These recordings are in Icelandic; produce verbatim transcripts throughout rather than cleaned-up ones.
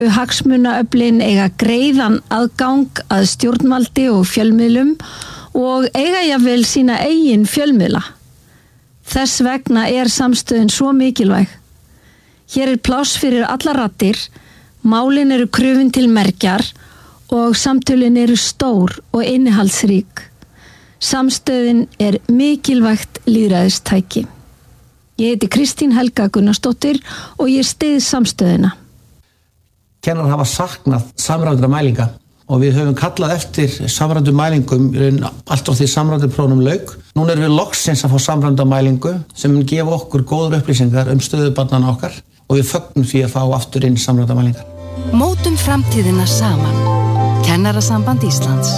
Hagsmunaöflin eiga greiðan aðgang að stjórnvaldi og fjölmiðlum og eiga jafnvel sína eigin fjölmiðla. Þess vegna er samstöðin svo mikilvæg. Hér er pláss fyrir allar raddir, málin eru krufin til mergjar og samtölin eru stór og innihaldsrík. Samstöðin er mikilvægt lýðræðistæki. Ég heiti Kristín Helga Gunnarsdóttir og ég styð samstöðina. Kennarar hafa saknað samræmdra mælinga og við höfum kallað eftir samræmdum mælingum allt frá því samræmduprófunum lauk. Núna erum við loksins að fá samræmda mælingu sem mun gefa okkur góðar upplýsingar um stöðu barnanna okkar og við fögnum því að fá aftur inn samræmda mælingar. Mótum framtíðina saman. Kennarasamband Íslands.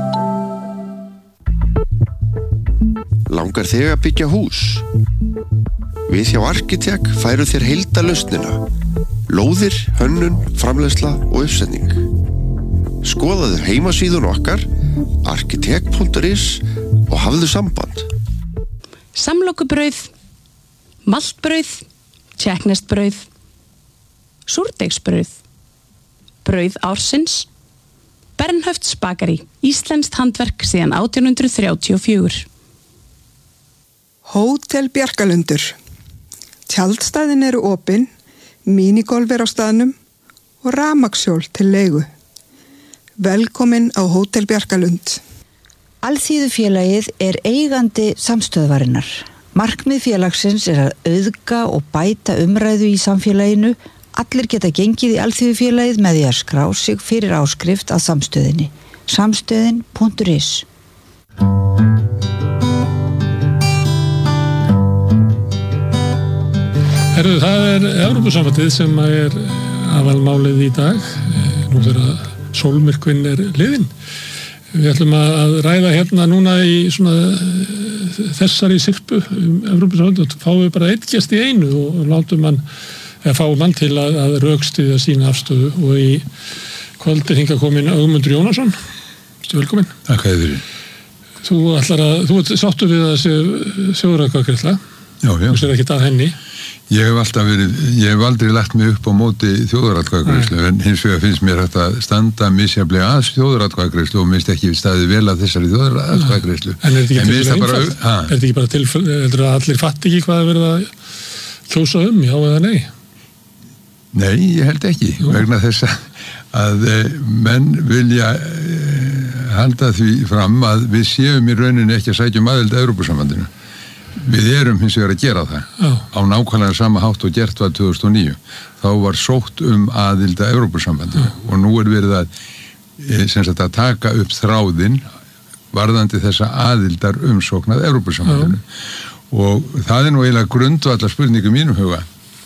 Langar þig að byggja hús? Við hjá Arkitek færu þér heildarlausnina. Lóðir, hönnun, framleiðsla og uppsetning. Skoðaðu heimasíðun okkar arkitek punktur is og hafðu samband. Samlokubrauð, maltbrauð, tékkneskt-brauð, súrdeigsbrauð, brauð ársins, Bernhöfts bakari, íslenskt handverk síðan átján hundrað þrjátíu og fjögur. Hótel Bjarkalundur. Tjaldstæðin eru opin, mínigolf er á staðnum og rafmagnshjól til leigu. Velkomin á Hótel Bjarkalund. Alþýðufélagið er eigandi samstöðvarinnar. Markmið félagsins er að auðga og bæta umræðu í samfélaginu. Allir geta gengið í Alþýðufélagið með því að skrá sig fyrir áskrift að samstöðinni. samstöðin punktur is. Herðu, það er Evrópusambandið sem er aðalmálið í dag. Nú þegar sólmyrkvinn er liðin. Við ætlum að ræða hérna núna í svona þessari sirpu um Evrópusambandið og fáum við bara einn gest í einu og látum mann, eða fáum mann til að, að rökstyðja sína afstöðu og í kvöldi hingað komin Ögmundur Jónasson. Stu velkomin. Takk fyrir. Þú ætlar að, þú ert sáttur við að þessi þjóðaratkvæðagreiðsla. Já, já. Þú sér ekkert að henni. Ég hef alltaf verið, ég hef aldrei lagt mig upp á móti þjóðaratkvæðagreiðslu, en hins vegar finnst mér hægt að standa misjafnlega að þjóðaratkvæðagreiðslu og minnst ekki við staðið vel að þessari þjóðaratkvæðagreiðslu. En er þetta ekki tilfæðið einfalt? Er þetta ekki bara tilfæðið, heldur að allir fatt ekki hvað er verið að kjósa um, já eða nei? Nei, ég held ekki, Jú. vegna þess að menn vilja halda því fram að við séum í rauninni ekki að sækja um aðild að Evrópusambandinu. Við erum hins vegar að gera það Já. á nákvæmlega sama hátt og gert var tvö þúsund og níu. Þá var sótt um aðild að Evrópusambandinu og nú er verið að, sem sagt, að taka upp þráðinn varðandi þessa aðildar umsókn að Evrópusambandinu. Já. Og það er nú eiginlega grundvallar spurningu mínum huga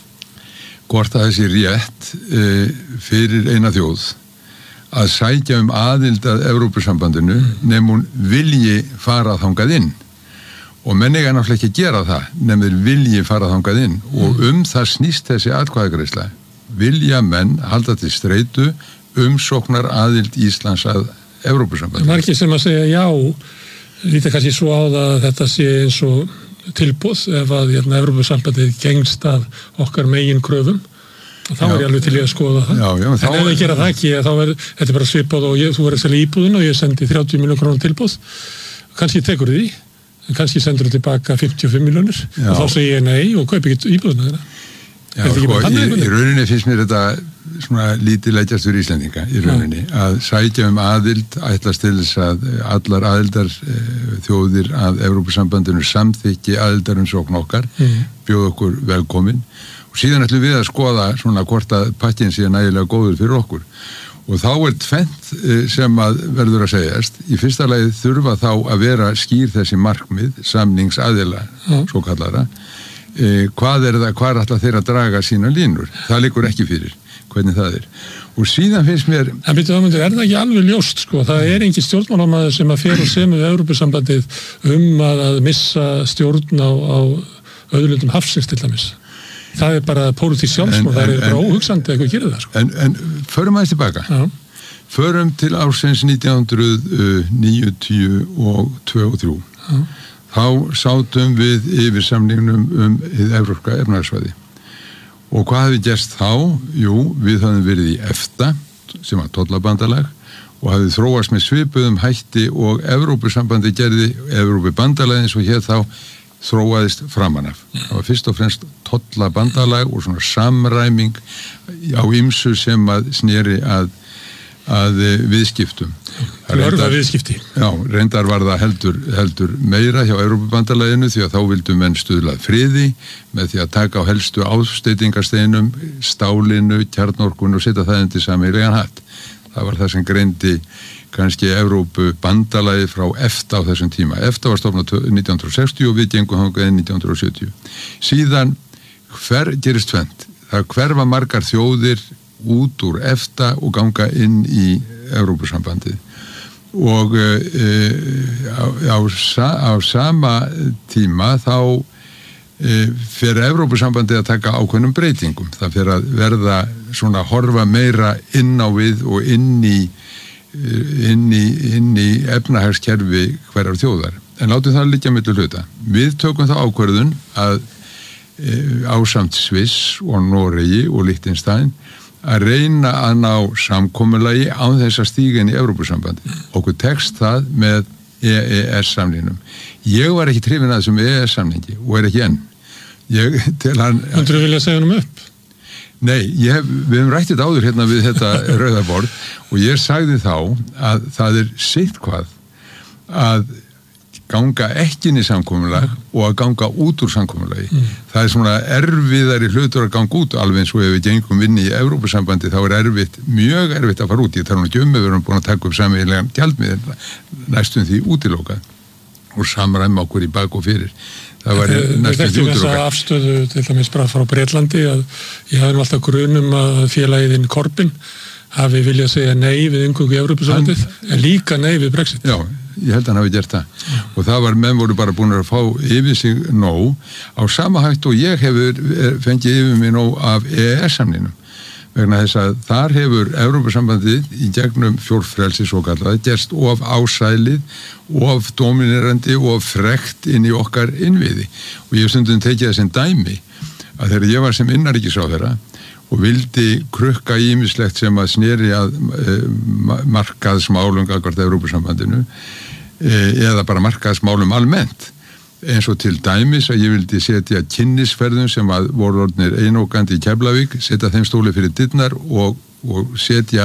hvort að þessi rétt e, fyrir eina þjóð að sækja um aðild að Evrópusambandinu mm. nefn hún vilji fara þangað inn. Og menn eiga náttúrulega ekki að gera það, nefnir vilji fara þangað inn og um það snýst þessi atkvæðagreiðsla. Vilja menn halda til streitu umsóknar aðild Íslands að Evrópusambandinu. Það er ekki sem að segja já, líta kannski svo á það að þetta sé eins og tilboð ef að hérna, Evrópusambandið gengst að okkar megin kröfum. Og þá já, er ég alveg til í að skoða það. Já, já, en ef það gera það ekki, þá er þetta bara svipað og ég, þú verður að selja íbúðin og ég sendi þrjátíu milljón krónur tilboð. Kannski tekur því. Kannski sendur þú tilbaka fimmtíu og fimm milljónir og þá segir ég nei og kaupi ekki íbúðuna þeirra. Já, sko, í, í rauninni finnst mér þetta svona lítið leggjast fyrir Íslendinga í rauninni Já. að sækja um aðild ætlast til þess að allar aðildar e, þjóðir að Evrópusambandinu samþykki aðildarumsókn okkar, mm. bjóð okkur velkomin og síðan ætlum við að skoða svona hvort að pakkinn sé nægilega góður fyrir okkur. Og þá er tvennt sem að verður að segjast. Í fyrsta lagi þurfa þá að vera skýr þessi markmið, samningsaðila, mm. svo kallara. E, hvað er það, hvað er alltaf þeirra að draga sína línur? Það liggur ekki fyrir, hvernig það er. Og síðan finnst mér... En byrju Ögmundur, er það ekki alveg ljóst, sko? Það er engin stjórnmálamaður sem að fer og semur við Evrópusambandið um að, að missa stjórn á, á auðlindum hafsins til dæmis. Það er bara pólitískt sjálfsmál, það er bara óhugsandi eitthvað að gera það. Sko. En, en förum aðeins tilbaka. Já. Förum til ársins nítján hundruð níutíu og tvö og þrjú. Já. Þá sátum við yfir samningnum um hið evrópska efnahagssvæði. Og hvað hefði gerst þá? Jú, við höfum verið í EFTA, sem var tollabandalag, og hafði þróast með svipuðum hætti og Evrópusambandi gerði, Evrópubandalagið eins og hér þá þróaðist framan af. Það var fyrst og fremst tollabandalag og svona samræming á ýmsu sem að sneri að, að viðskiptum. Örfa viðskipti. Já, reyndar var það heldur, heldur meira hjá Evrópubandalaginu því að þá vildu menn stuðlað friði með því að taka á helstu ásteytingarsteinum, stálinu, kjarnorkunu og setja það undir sameiginlegan hatt. Það var það sem greindi kannski Evrópubandalagið frá EFTA á þessum tíma. EFTA var stofnað nítján hundruð sextíu og við gengum þangað inn nítján hundruð sjötíu. Síðan hver gerist tvennt. Það hverfa margar þjóðir út úr EFTA og ganga inn í Evrópusambandið. Og e, á, á, á sama tíma þá e, fer Evrópusambandið að taka ákveðnum breytingum. Það fer að verða svona horfa meira inn á við og inn í inn í, inn í efnahagskerfi hverjar þjóðar. En látum það liggja milli hluta. Við tökum það ákvörðun að e, ásamt Sviss og Noregi og Liechtenstein að reyna að ná samkomulagi án þess að stíga inn í Evrópusambandi. Okkur tekst það með E E S-samningnum. Ég var ekki hrifinn að þessum E E S-samningi og er ekki enn. Ég til hann... Hundur þú vilja segja hann um upp? Nei, ég hef, við hefum rættið áður hérna við þetta rauðaborð og ég sagði þá að það er sitt hvað að ganga ekki inn í samkomulag og að ganga út úr samkomulagi. Mm. Það er svona erfiðari hlutur að ganga út, alveg eins og ef við gengum inn í Evrópusambandi þá er erfitt, mjög erfitt að fara út. Ég tala nú ekki um ef við erum búin að taka upp sameiginlegan gjaldmiðil, næstum því útilokað og samræma okkur í bak og fyrir. Það var næstum því útilokað. Þessa afstöðu til dæmis bara frá Bretlandi að ég hafði alltaf grunum að félagiðinn Corbyn hafi viljað segja nei við inngöngu í Evrópusambandið en líka nei við Brexit. Já, ég held að hann hafi gert það. Já. Og það var, menn voru bara búin að fá yfir sig nóg á sama hægt og ég hefur fengið yfir mig nóg af E E S-samningnum. Vegna þess að þar hefur Evrópusambandið í gegnum fjórfrelsi svo kallaði gerst of ásælið, of dominerandi og of frekt inn í okkar innviði. Og ég hef stundum tekið það sem dæmi að þegar ég var sem innanríkisráðherra og vildi krukka ýmislegt sem að sneri að e, markaðsmálum gagnvart Evrópusambandinu e, eða bara markaðsmálum almennt. Eins og til dæmis að ég vildi setja kynnisferðum sem að voru orðnir einókandi í Keflavík, setja þeim stóli fyrir dyrnar og, og setja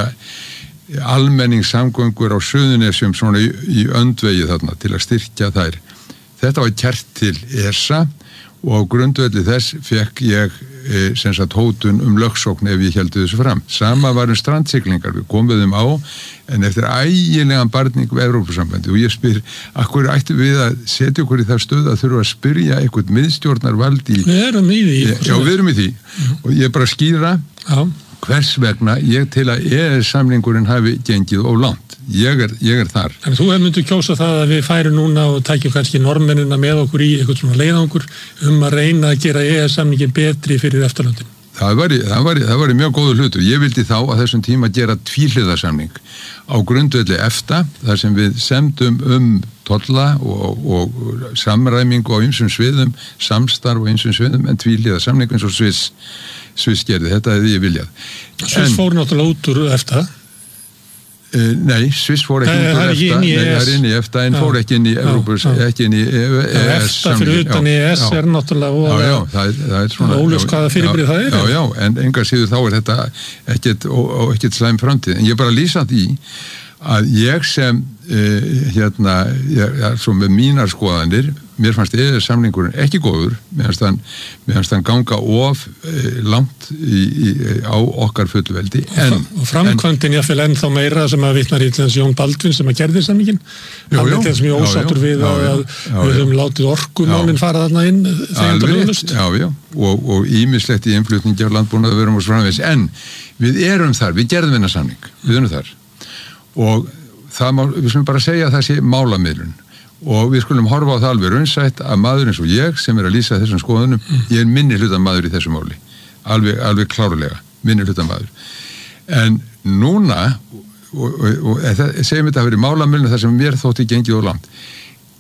almenningssamgöngur á Suðurnesjum svona í, í öndvegi þarna til að styrkja þær. Þetta var kært til E S A og á grundvelli þess fekk ég e, sem sagt hótun um lögsókn ef ég héldi þessu fram. Sama var um strandsiglingar, við komum þeim á en eftir ægilegan barning við Evrópusambandi og ég spyr, akkur ættum við að setja okkur í það stöð að þurfa að spyrja eitthvað miðstjórnarvald í... Við erum í því. Já, við erum í því mm. og ég bara skýra Já. Hvers vegna ég til að E E S-samningurinn hafi gengið of langt. Ég er, ég er þar. En þú hefur myndið kjósa það að við færum núna og tækjum kannski normennina með okkur í eitthvað svona leiðangur um að reyna að gera E E S-samningin betri fyrir eftirlöndin. Það var, það, var, það var mjög góður hlutur. Ég vildi þá að þessum tíma gera tvíhliðarsamning á grundvelli EFTA, þar sem við semdum um tolla og, og samræmingu á ýmsum sviðum, samstarf á ýmsum sviðum, en tvíhliðarsamning eins og Sviss, Sviss gerði. Þetta hefði ég viljað. Sviss fór náttúrulega út úr EFTA. Uh, nei, Sviss fór ekki út úr EFTA, nei, það er inn í EFTA en fór ekki inn í Evrópus, ekki inn í E E S EFTA fyrir utan E E S er náttúrulega já, já, það er, það er svona óljós hvaða fyrirbrigði það er. Já, já, en engar síður þá er þetta ekkert, og, og ekkert slæm framtíð, en ég bara lýsa því að ég sem uh, hérna, ég, ja, svo með mínar skoðanir, mér fannst E E S-samningurinn ekki góður, mér fannst hann, mér fannst hann ganga of uh, langt í, í, á okkar fullveldi. En, og framkvæmdin jáfnvel ennþá meira sem að vitnar í þess Jón Baldvin sem að gerði samningin. Hann er þess mjög ósáttur við já, að, að já, við höfum látið orkumálinn fara þarna inn þegar það lögust. Já, já, og, og ýmislegt í innflutningi af landbúnaði við erum úr framvegs, en við erum þar, við gerðum þennan samning, við erum þar. Og það má, við skulum bara segja að það sé málamiðlun og við skulum horfa á það alveg raunsætt að maður eins og ég sem er að lýsa þessum skoðunum, mm. ég er minni hluta maður í þessu máli, alveg, alveg klárlega, minni hluta maður. En núna, og, og, og það, segjum þetta að vera málamiðlun þar sem mér þótti gengið og langt,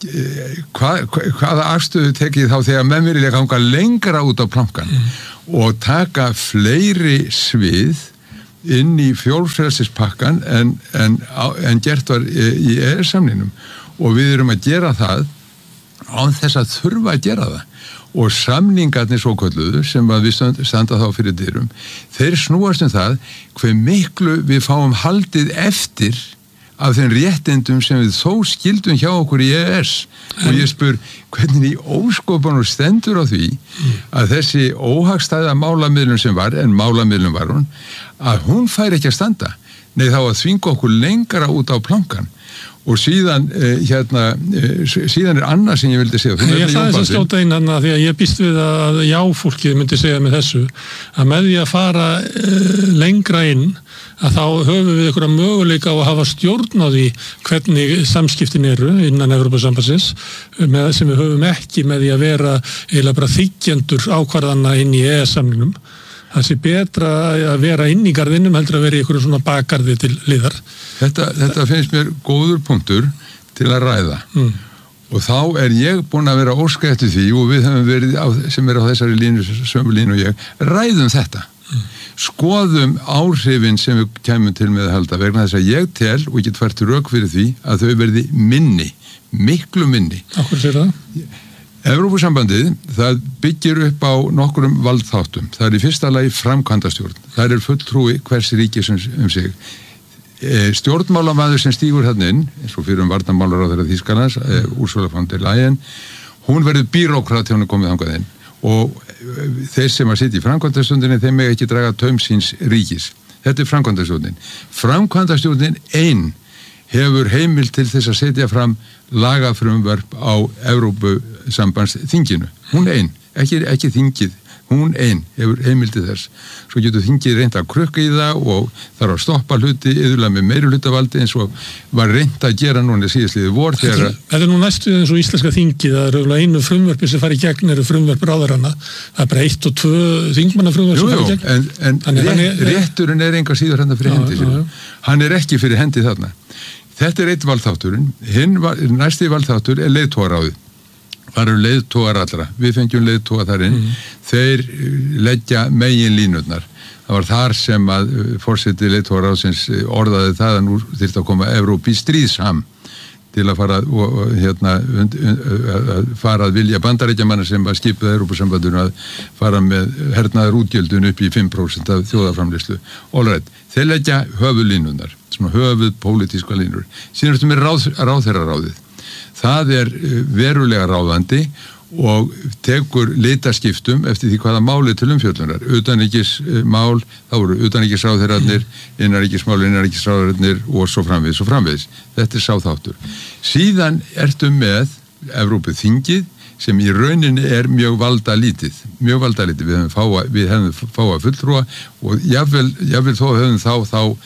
hvað, hvaða afstöðu tekið þá þegar menn vilja ganga lengra út á plankan mm. og taka fleiri svið inn í fjólfrelsispakkan en, en, en gert var í E E S-samningnum og við erum að gera það án þess að þurfa að gera það og samningarnir svo kölluðu sem að við standa þá fyrir dyrum þeir snúast um það hver miklu við fáum haldið eftir af þeim réttindum sem við þó skildum hjá okkur í E E S mm. og ég spur hvernig í óskopunum stendur á því mm. að þessi óhagstæða málamiðlun sem var, en málamiðlun var hún, að hún fær ekki að standa. Nei, þá að þvinga okkur lengra út á plankan. Og síðan, eh, hérna, eh, síðan er annað sem ég vildi segja. Ég ætla þess að skjóta inn hann að því að ég býst við að já-fólkið myndi segja með þessu að með því að fara eh, lengra inn að þá höfum við einhverja möguleika á að hafa stjórn á því hvernig samskiptin eru innan Evrópusambandsins með sem við höfum ekki með því að vera eiginlega bara þiggjendur ákvarðana inn í E E S-samningnum. Það sé betra að vera inn í garðinum heldur að vera í einhverju svona bakgarði til liðar. Þetta, þetta finnst mér góður punktur til að ræða. Mm. Og þá er ég búin að vera óska eftir því og við höfum verið á, sem er á þessari línu, sömu línu og ég, ræðum þetta. Mm. Skoðum áhrifin sem við kemum til með að halda vegna þess að ég tel og get fært rök fyrir því að þau verði minni, miklu minni. Akkur sér það? Evrópusambandið, það byggir upp á nokkrum valdþáttum. Það er í fyrsta lagi framkvæmdastjórn. Það er fulltrúi hvers ríkis um, um sig. E, stjórnmálamaður sem stígur þarna inn, eins og fyrir um varnarmálaráðherra Þýskalands, e, Ursula von der Leyen, hún verður bírókrat þegar hún er komið þangað inn. Og þeir sem að sitja í framkvæmdastjórninni, þeim með ekki draga taum síns ríkis. Þetta er framkvæmdastjórnin. Framkvæmdastjórnin ein hefur heimil til þess að setja fram lagafrumvörp á Evrópusambandsþinginu. Hún ein, ekki, ekki þingið, hún ein hefur heimil til þess. Svo getur þingið reynt að krukka í það og þarf að stoppa hluti yðurlega með meirihlutavaldi eins og var reynt að gera núna síðastliðið vor þegar að... Þetta er nú næstu eins og íslenska þingið, það eru einu frumvörpi sem fari í gegn eru frumvörp ráðaranna. Það er bara eitt og tvö þingmannafrumvörp sem fari í gegn. En, en Þannig, rétt, er, rétturinn er enga síður hérna fyrir já, hendi. Já, já. Hann er ekki fyrir hendi þarna. Þetta er eitt valdþátturinn. Hinn næsti valdþáttur er leiðtogaráðið. Það eru leiðtogar allra. Við fengjum leiðtoga þar inn. Mm. Þeir leggja megin línurnar. Það var þar sem að forseti leiðtogaráðsins orðaði það að nú þyrfti að koma Evróp í stríðsham til að fara og, og hérna und, að fara að vilja bandaríkjamanna sem að skipuða Evrópusambandinu að fara með hernaðar útgjöldun upp í fimm prósent af þjóðarframleiðslu. Allrætt. Þeir leggja höfuðlínurnar, svona höfuð pólitíska línur. Síðan ertu með ráð, ráðherraráðið. Það er verulega ráðandi og tekur litaskiptum eftir því hvaða máli til umfjöllunar. Utanríkismál, þá eru utanríkisráðherrarnir, innanríkismál, innanríkisráðherrarnir og svo framvegis og framvegis. Þetta er sáþáttur. Síðan ertu með Evrópuþingið sem í rauninni er mjög valdalítið. Mjög valdalítið. Við hefum fáa, við hefum fáa fulltrúa og jáfnvel, jáfnvel þó hefum þá,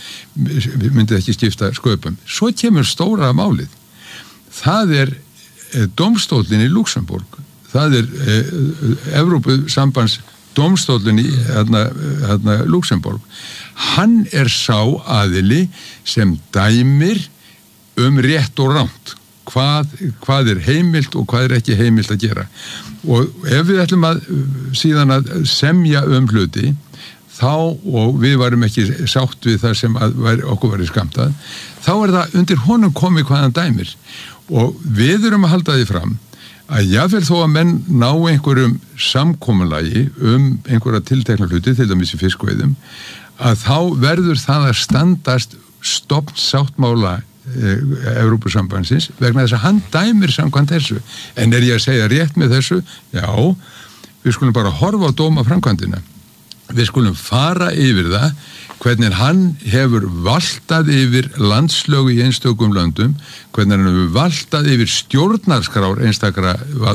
þá myndið ekki skipta sköpum. Svo kemur stóra málið. Það er eh, dómstóllin í Luxemburg. Það er eh, Evrópusambands dómstóllin í hérna, hérna, Luxemburg. Hann er sá aðili sem dæmir um rétt og rangt. Hvað, hvað er heimilt og hvað er ekki heimilt að gera. Og ef við ætlum að síðan að semja um hluti, þá, og við varum ekki sátt við það sem að var, okkur var í skamtað, þá er það undir honum komið hvað hann dæmir. Og við erum að halda því fram að jáfnvel þó að menn ná einhverjum samkomunlagi um einhverja tiltekna hluti, til dæmis í fiskveiðum, að þá verður það að standast stofnsáttmála Evrópusambandsins vegna þess að hann dæmir samkvæmt þessu. En er ég að segja rétt með þessu? Já, við skulum bara horfa á dóma framkvæmdina. Við skulum fara yfir það hvernig hann hefur valtað yfir landslög í einstökum löndum, hvernig hann hefur valtað yfir stjórnarskrár einstakra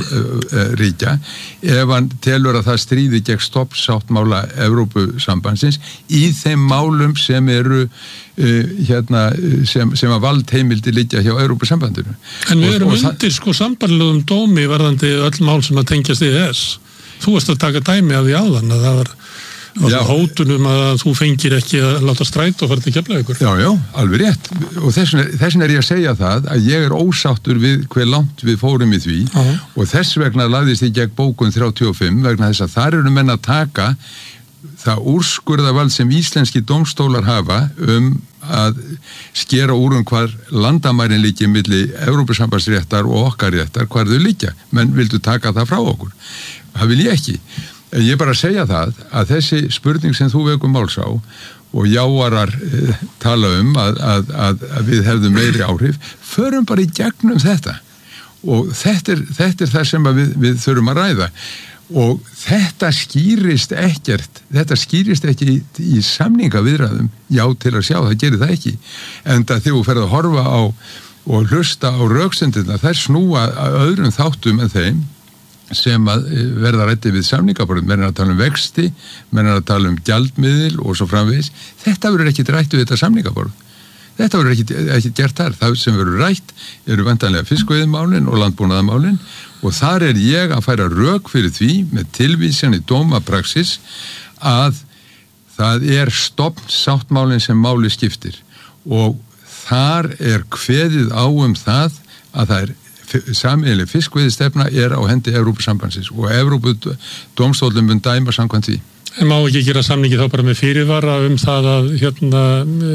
ríkja ef hann telur að það stríði gegn stoppsáttmála Evrópusambandsins í þeim málum sem eru Uh, hérna, sem, sem að valdheimildi liggja hjá Evrópusambandinu. En við erum og, og undir sko sambarlegum dómi varðandi öll mál sem að tengjast í E E S. Þú varst að taka dæmi af því áðan að það var og hótunum að þú fengir ekki að láta strætó fara til Keflavíkur. Já, já, alveg rétt og þessin er, þessin er ég að segja það að ég er ósáttur við hver langt við fórum í því uh-huh. og þess vegna lagðist ég gegn bókun þrjátíu og fimm vegna þess að þar eru menn að taka það úrskurðavald sem íslenski dómstólar hafa um að skera úr um hvar landamærin líki milli Evrópusambandsréttar og okkar réttar, hvar þau líkja menn vildu taka það frá okkur það vil ég ekki, ég bara segja það að þessi spurning sem þú vekum máls á og jáarar e, tala um að, að, að, að við hefðum meiri áhrif förum bara í gegnum þetta og þetta er, þetta er það sem við, við þurfum að ræða og þetta skýrist ekkert, þetta skýrist ekki í, í samningaviðræðum, já til að sjá, það gerir það ekki. En það þegar þú ferð að horfa á og hlusta á röksemdirnar, þær snúa að öðrum þáttum en þeim sem að verða ræddi við samningaborðum, menn er að tala um vexti, menn er að tala um gjaldmiðil og svo framvegis. Þetta verður ekki rætt við þetta samningaborð. Þetta verður ekki, ekki gert þar. Það sem verður rætt eru vantanlega fiskveiðimálin og landbúnaðarmálin og þar er ég að færa rök fyrir því með tilvísan í dómapraxis að það er stofnsáttmálin sem máli skiptir og þar er kveðið á um það að það er sameiginleg fiskveiðistefna er á hendi Evrópusambandsins og Evrópudómstólinn mun dæma samkvæmt því. En má ekki gera samningi þá bara með fyrirvara um það að hérna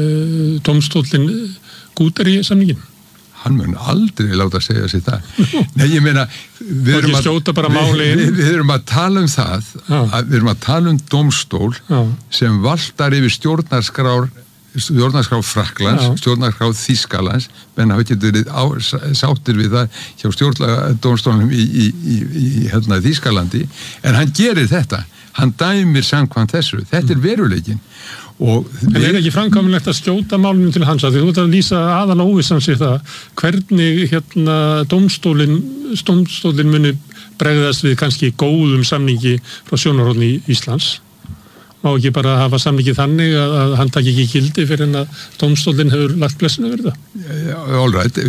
dómstóllinn gútar í samningin? Hann mun aldrei láta segja sér það. Nei, ég meina, við erum, að, við, við, við erum að tala um það, að, við erum að tala um dómstól Já. Sem valtar yfir stjórnarskrár, stjórnarskrár Frakklands, Já. Stjórnarskrár Þýskalands, menn hafa ekki verið á, sáttir við það hjá stjórnardómstólnum í, í, í, í hérna, Þýskalandi, en hann gerir þetta. Hann dæmir samkvæmt þessu. Þetta er veruleikinn. Og en er ekki framkvæmilegt að skjóta málunum til hans að því þú ert að lýsa aðal óvissan sér það hvernig hérna dómstólinn dómstólinn muni bregðast við kannski góðum samningi frá sjónarhorni Íslands má ekki bara hafa samningi þannig að, að hann taki ekki gildi fyrir en að dómstólinn hefur lagt blessinu verið það all right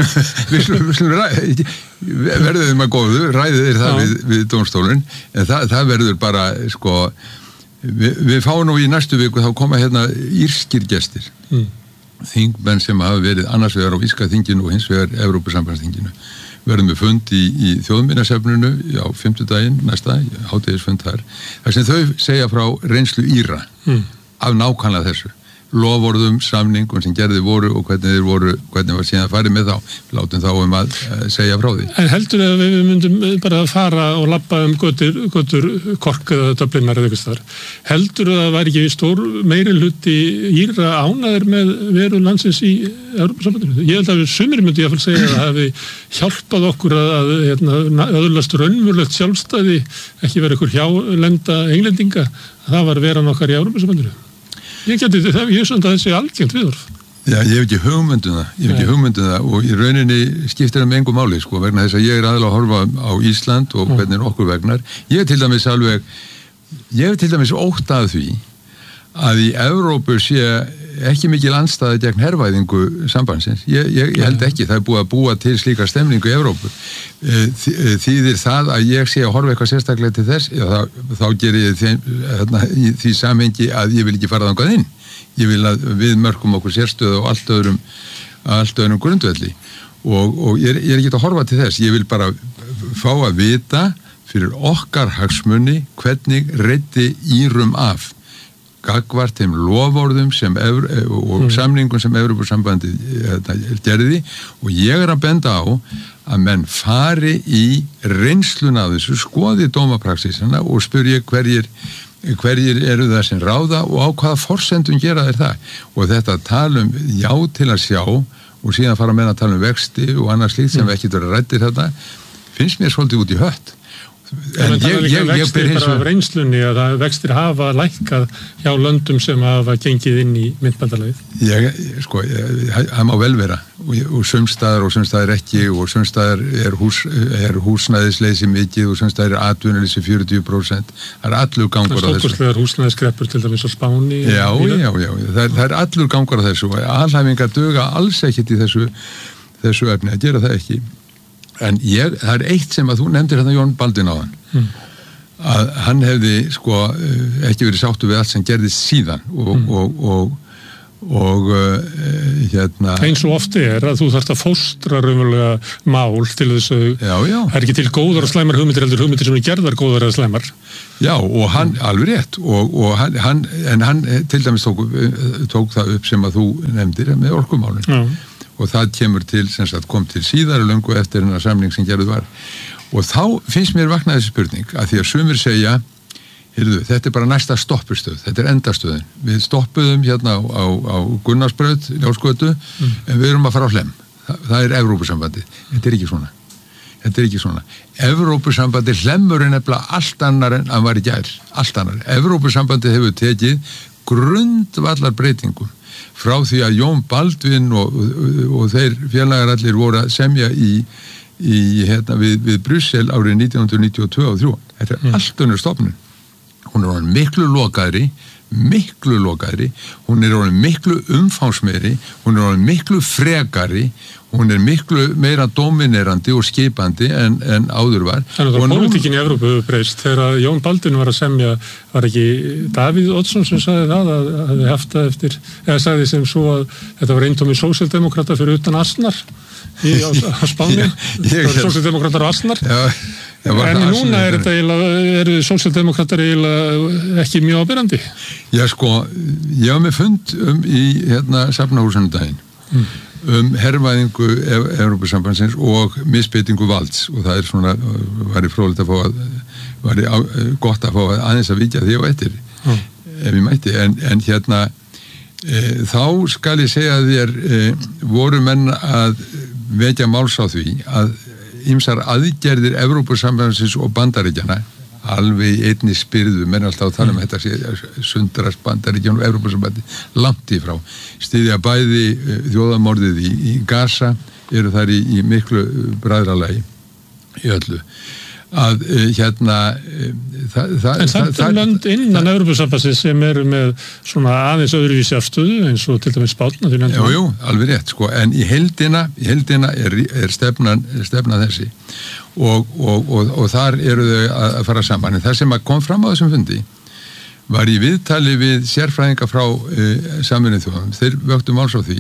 við slum verðum að góðu ræðið er það við, við dómstólinn en það, það verður bara sko Vi, við fáum nú í næstu viku þá koma hérna írskir gestir mm. þingmenn sem hafa verið annars vegar á Írska þinginu og hins vegar Evrópusambandsþinginu verðum við fund í, í þjóðminjasafninu á fimmtudaginn næsta, hádegisfund þar þar sem þau segja frá reynslu Íra mm. af nákvæmlega þessu loforðum, samningum sem gerði voru og hvernig þeir voru, hvernig var síðan að fara með þá látum þá um að uh, segja frá því En heldur að við myndum bara að fara og labba um götur, götur Kork eða Dublinar eða eitthvað þar heldur að það væri ekki stór meiri hluti Íra ánæður með veru landsins í Evrópusambandinu ég held að við sumir myndi ég að segja að það hefði hjálpað okkur að, að hérna, öðlast raunverulegt sjálfstæði ekki verið ykkur hjálenda englendinga það var veran okkar í Evrópusambandinu Ég geti það, ég er svona að þessi algengt viðhorf. Já, ég hef ekki hugmyndum það, ég hef ekki hugmyndum það og í rauninni skiptir það með engu máli, sko, vegna þess að ég er aðalega að horfa á Ísland og hvernig okkur vegnar. Ég hef til dæmis alveg, ég hef til dæmis ótt að því að í Evrópu sé ekki mikil andstæða gegn hervæðingu sambandsins. Ég, ég, ég held ekki, það er búið að búa til slíka stemningu í Evrópu. Þýðir það að ég sé að horfa eitthvað sérstaklega til þess, já, þá, þá gerir ég því, þarna, í því samhengi að ég vil ekki fara þangað inn. Ég vil að við mörkum okkur sérstöðu og allt öðrum, allt öðrum grundvelli. Og, og ég, ég er ekki að horfa til þess. Ég vil bara fá að vita fyrir okkar hagsmuni hvernig reiddi Írum af. Gagvart þeim loforðum sem Evr, og mm. samningum sem Evrópusambandi gerði og ég er að benda á að menn fari í reynsluna af þessu, skoði dómapraxisina og spyrja hverjir, hverjir eru það sem ráða og á hvaða forsendum gera þeir það og þetta tala um já til að sjá og síðan fara að menna að tala um vexti og annars slíkt sem mm. við ekki verið rættir þetta finnst mér svolítið út í hött En ég, ég, ég, ég vextir bara af reynslunni að það vextir hafa lækkað hjá löndum sem hafa gengið inn í myntbandalagið. Ég, sko, það má vel vera og, og sumstaðar og sumstaðar ekki og sumstaðar er, hús, er húsnæðisleysi mikið og sumstaðar er atvinnuleysi fjörutíu prósent. Það er allur gangur á þessu. Stórkostlegar húsnæðiskreppur til dæmis á Spáni. Já, já, já, það er, það er allur gangur á þessu og alhæfingar duga alls ekkit í þessu, þessu efni að gera það ekki. En ég, það er eitt sem að þú nefndir hérna Jón Baldvin áðan mm. að hann hefði sko ekki verið sáttur við allt sem gerðist síðan og, mm. og, og, og uh, hérna eins og ofti er að þú þarft að fóstra raunverulega mál til þess að já, já. Það er ekki til góðar og slæmar hugmyndir heldur hugmyndir sem er gerðar góðar eða slæmar. Já, og hann, alveg rétt og, og hann, hann, en hann til dæmis tók, tók það upp sem að þú nefndir með orkumálin já. Og það kemur til, sem sagt, kom til síðar löngu eftir hennar samling sem gerð var og þá finnst mér vaknaði þessi spurning að því að sumir segja heyrðu, þetta er bara næsta stoppustöð, þetta er endastöðin við stoppuðum hérna á, á, á Gunnarsbraut, Njálsgötu mm. en við erum að fara á Hlemm, Þa, það er Evrópusambandi, þetta er ekki svona þetta er ekki svona, Evrópusambandi Hlemmur er nefnilega allt annar en að var í gær, allt annar, Evrópusambandi hefur tekið grundvallar breytingum frá því að Jón Baldvin og, og, og þeir félagar allir voru að semja í, í hérna, við, við Brussel árið nítján hundruð níutíu og tvö og þrjú. Þetta er mm. allt önnur stofnun. Hún er orðin miklu lokaðri, miklu lokaðri, hún er orðin miklu umfangsmeiri, hún er orðin miklu frekari, hún er miklu meira dominerandi og skipandi en, en áður var. Þannig að pólitíkin í Evrópu breyst þegar Jón Baldvin var að semja, var ekki Davíð Oddsson sem sagði það að hefði haft það eftir, eða sagði sem svo að þetta var eintómi sósíaldemókrata fyrir utan Asnar í á, á Spáni, það var sósíaldemókratar á Asnar. Já. En núna er þetta eiginlega, eru sósíaldemókratar eiginlega ekki mjög áberandi? Já sko, ég var með fund um í hérna Safnahúsinu daginn mm. um herrvæðingu Evrópusambandsins og misbeitingu valds og það er svona, var í fróðilegt að fá að, var í á, gott að fá að aðeins að víkja því á eftir mm. ef ég mætti, en, en hérna e, þá skal ég segja að þér e, voru menn að vekja máls á því að ýmsar aðgerðir Evrópusambandsins og Bandaríkjana alveg í einni spyrðu, menn alltaf að tala um þetta sé sundrast Bandaríkjana og Evrópusambandi langt í frá. Styðja bæði þjóðamorðið í, í Gaza eru þar í, í miklu bræðralagi í öllu. Að hérna það, það, en það er lönd innan Evrópusambandsins sem eru með svona aðeins öðruvísi afstöðu eins og til dæmis Spánn. Jú, jú, alveg rétt sko, en í heildina, í heildina er, er stefnan, stefna þessi og, og, og, og þar eru þau að fara saman. En það sem kom fram á þessum fundi var í viðtali við sérfræðinga frá uh, Sameinuðu þjóðunum. Þeir vöktu máls á því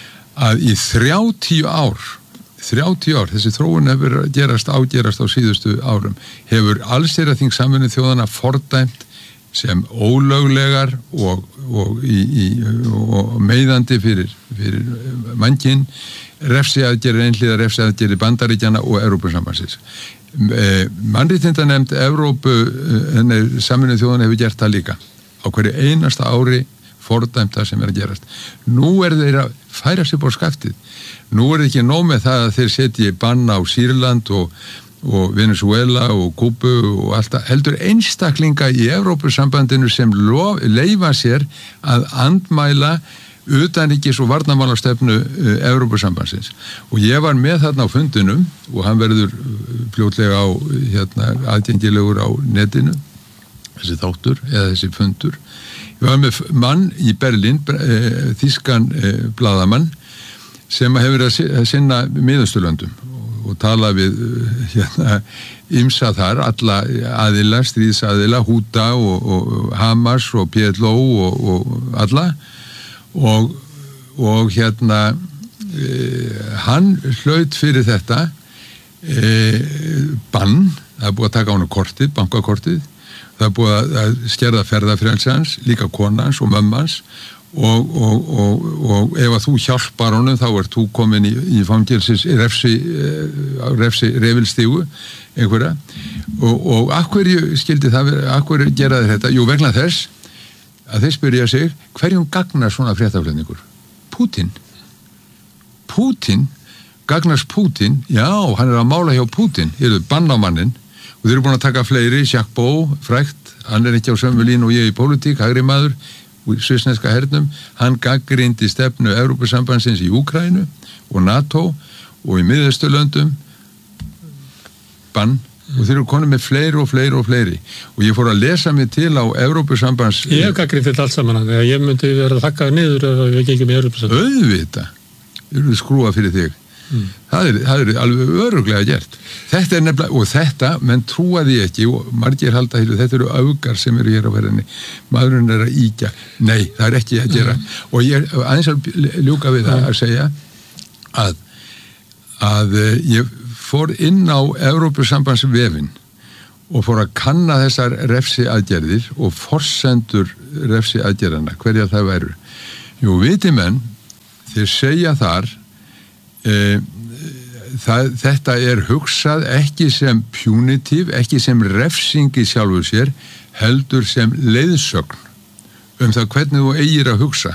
að í þrjátíu ár þrjátíu ár, þessi þróun hefur gerast ágerast á síðustu árum, hefur allsherjarþing Sameinuðu þjóðanna fordæmt sem ólöglegar og, og, í, í, og meiðandi fyrir, fyrir mannkinn, refsiaðgerðir, einhliða refsiaðgerðir Bandaríkjana og Evrópusambandsins. Mannréttindanefnd Evrópu, Sameinuðu þjóðanna hefur gert það líka. Á hverju einasta ári fordæmt það sem er að gerast. Nú er þeir að færa sér búið skaftið. Nú er ekki nóg með það að þeir setji banna á Sýrland og, og Venezuela og Kúbu og allt það. Heldur einstaklinga í Evrópusambandinu sem lof, leifa sér að andmæla utanríkis- og varnarmálastefnu uh, Evrópusambandsins. Og ég var með þarna á fundinum og hann verður fljótlega á hérna, aðgengilegur á netinu, þessi þáttur eða þessi fundur. Ég var með mann í Berlín, uh, þýskan uh, blaðamann, sem hefur að sinna Miðausturlöndum og, og tala við hérna, ýmsa þar, alla aðila, stríðsaðila, Húta og, og Hamas og P L O og, og alla og, og hérna e, hann hlaut fyrir þetta e, bann, það er búið að taka á hann kortið, bankakortið, það er búið að skerða ferðafrelsi hans, líka konans og mömmans Og, og, og, og ef að þú hjálpar honum þá ert þú komin í, í fangelsis refsi, refsi revilstígu einhverja og, og akkurju skildi það vera, akkurju gera þeir þetta? Jú, vegna þess að þeir spyrja sig hverjum gagnar svona fréttaflutningur? Pútín Pútín, gagnast Pútín, já, hann er að mála hjá Pútín, ég er bannamannin og þeir eru búin að taka fleiri, Jacques Beau, frægt, hann er ekki á sömu línu og ég í pólitík, hægri maður svissneska hernum, hann gaggrindi stefnu Evrópusambandsins í Úkraínu og NATO og í Miðausturlöndum bann mm. og þeir eru konum með fleiri og fleiri og fleiri og ég fór að lesa mig til á Evrópusambands Ég hef gaggrindi þetta allt saman þegar ég myndi vera að þakka niður ef við gengum í Evrópusambands Auðvita, við erum skrúa fyrir þig Mm. Það, er, það er alveg öruglega gert. Þetta er nefnilega, og þetta, menn trúa því ekki, og margir halda hér, þetta eru öfgar sem eru hér á ferðinni. Maðurinn er að íkja. Nei, það er ekki að gera. Mm. Og ég aðeins að ljúka við það að segja að, að ég fór inn á Evrópusambandsvefinn og fór að kanna þessar refsi aðgerðir og forsendur refsi aðgerðana, hverja það væru. Jú, viti menn, þeir segja þar e, það, þetta er hugsað ekki sem punitive, ekki sem refsingi sjálfur sér, heldur sem leiðsögn um það hvernig þú eigir að hugsa.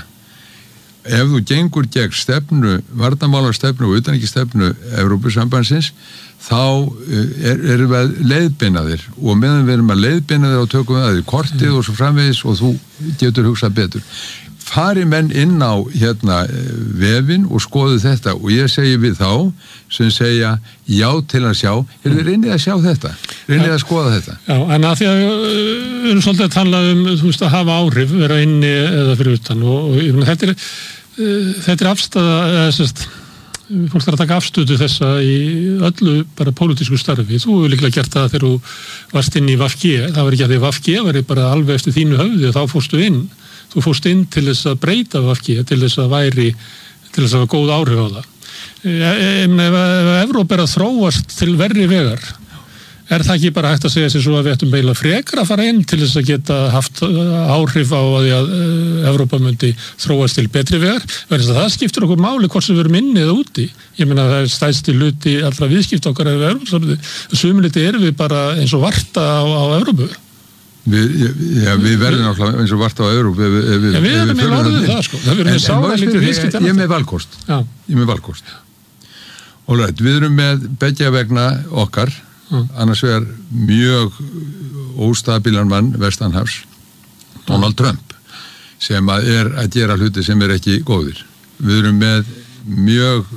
Ef þú gengur gegn stefnu, varnarmálastefnu og utanríkisstefnu Evrópusambandsins, þá er, erum við að leiðbeina þér og meðan við erum að leiðbeina þér og tökum við að þér kortið mm. og svo framvegis og þú getur hugsað betur. Fari menn inn á hérna vefinn og skoðu þetta og ég segi við þá sem segja já til að sjá, er þið reynið að sjá þetta? Reynið að skoða þetta? Já, en að því að við erum svolítið að tala um, þú veist, að hafa áhrif, vera inni eða fyrir utan og, og ég, þetta er þetta er afstæða, eða sérst fólk þarf að taka afstöðu þessa í öllu bara pólitísku starfi. Þú hefur líklega gert það þegar þú varst inn í V F G, það var ekki að því V F G var bara alveg eftir þínu höfði og þá fórstu inn þú fórst inn til þess að breyta V F G, til þess að væri til þess að hafa góð áhrif á það. Ef, ef, ef Evrópa er að þróast til verri vegar, er það ekki bara hægt að segja sér svo að við ættum beila frekar að fara inn til þess að geta haft áhrif á að því að Evrópa myndi þróast til betri vegar? Verðist að það skiptir okkur máli hvort sem við erum inni eða úti. Ég meina það er stæðsti hluti allra viðskipt okkar ef Evrópa, sumiliti erum við bara eins og varta á, á Evrópu. Við, já, við verðum náttúrulega eins og vart á Evrópu ef, ef, ef, ja, við erum með orðið það sko það verður með sáðalítið viðskipt ég er með valkost já. ég er með valkost Alright, við erum með beggja vegna okkar mm. annars vegar mjög óstabilan mann vestanhafs Donald mm. Trump sem að er að gera hluti sem er ekki góðir við erum með mjög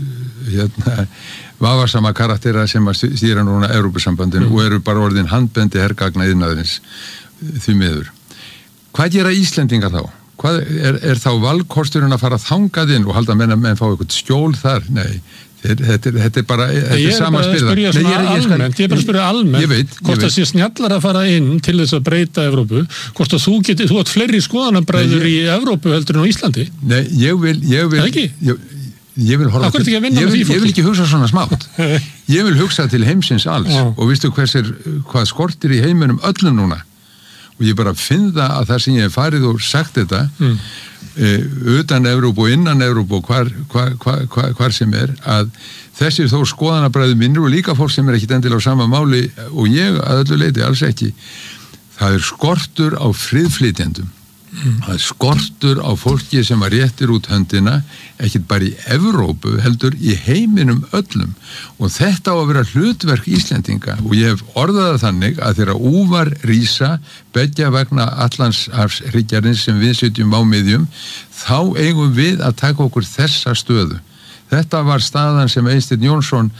hérna vafarsama karaktera sem að stýra núna Evrópusambandinu mm. og eru bara orðin handbendi hergagna iðnaðarins því miður. Hvað gera Íslendingar þá? Hvað er, er þá valkosturinn að fara þangað inn og halda menn að menn fá eitthvað skjól þar? Nei, þetta er, þetta er bara þetta er sama spyrða. Ég er bara að spyrja almennt, ég er bara að spyrja almennt ég veit, hvort það sé snjallar að fara inn til þess að breyta Evrópu, hvort að þú geti, þú átt fleiri skoðanabræður í Evrópu heldur en á Íslandi. Nei, ég vil, ég vil, ég, ég vil horfa til, ég vil, ég vil ekki hugsa svona smátt. Ég vil hugsa til heimsins alls Já. Og vistu hvers er, hvað skortir í heiminum öllum núna? Og ég bara finn það að það sem ég hef farið og sagt þetta mm. e, utan Evrópu og innan Evrópu og hvar, hvar, hvar, hvar, hvar sem er að þessir þó skoðanabræður minnur og líka fólk sem er ekki endilega á sama máli og ég að öllu leiti alls ekki það er skortur á friðflytjendum mm. það er skortur á fólki sem að réttir út höndina ekkert bara í Evrópu heldur í heiminum öllum og þetta á að vera hlutverk Íslendinga og ég hef orðað það þannig að þeirra úvar rísa beggja vegna Atlantshafshryggjarins sem við sitjum á miðjum þá eigum við að taka okkur þessa stöðu. Þetta var staðan sem Eysteinn Jónsson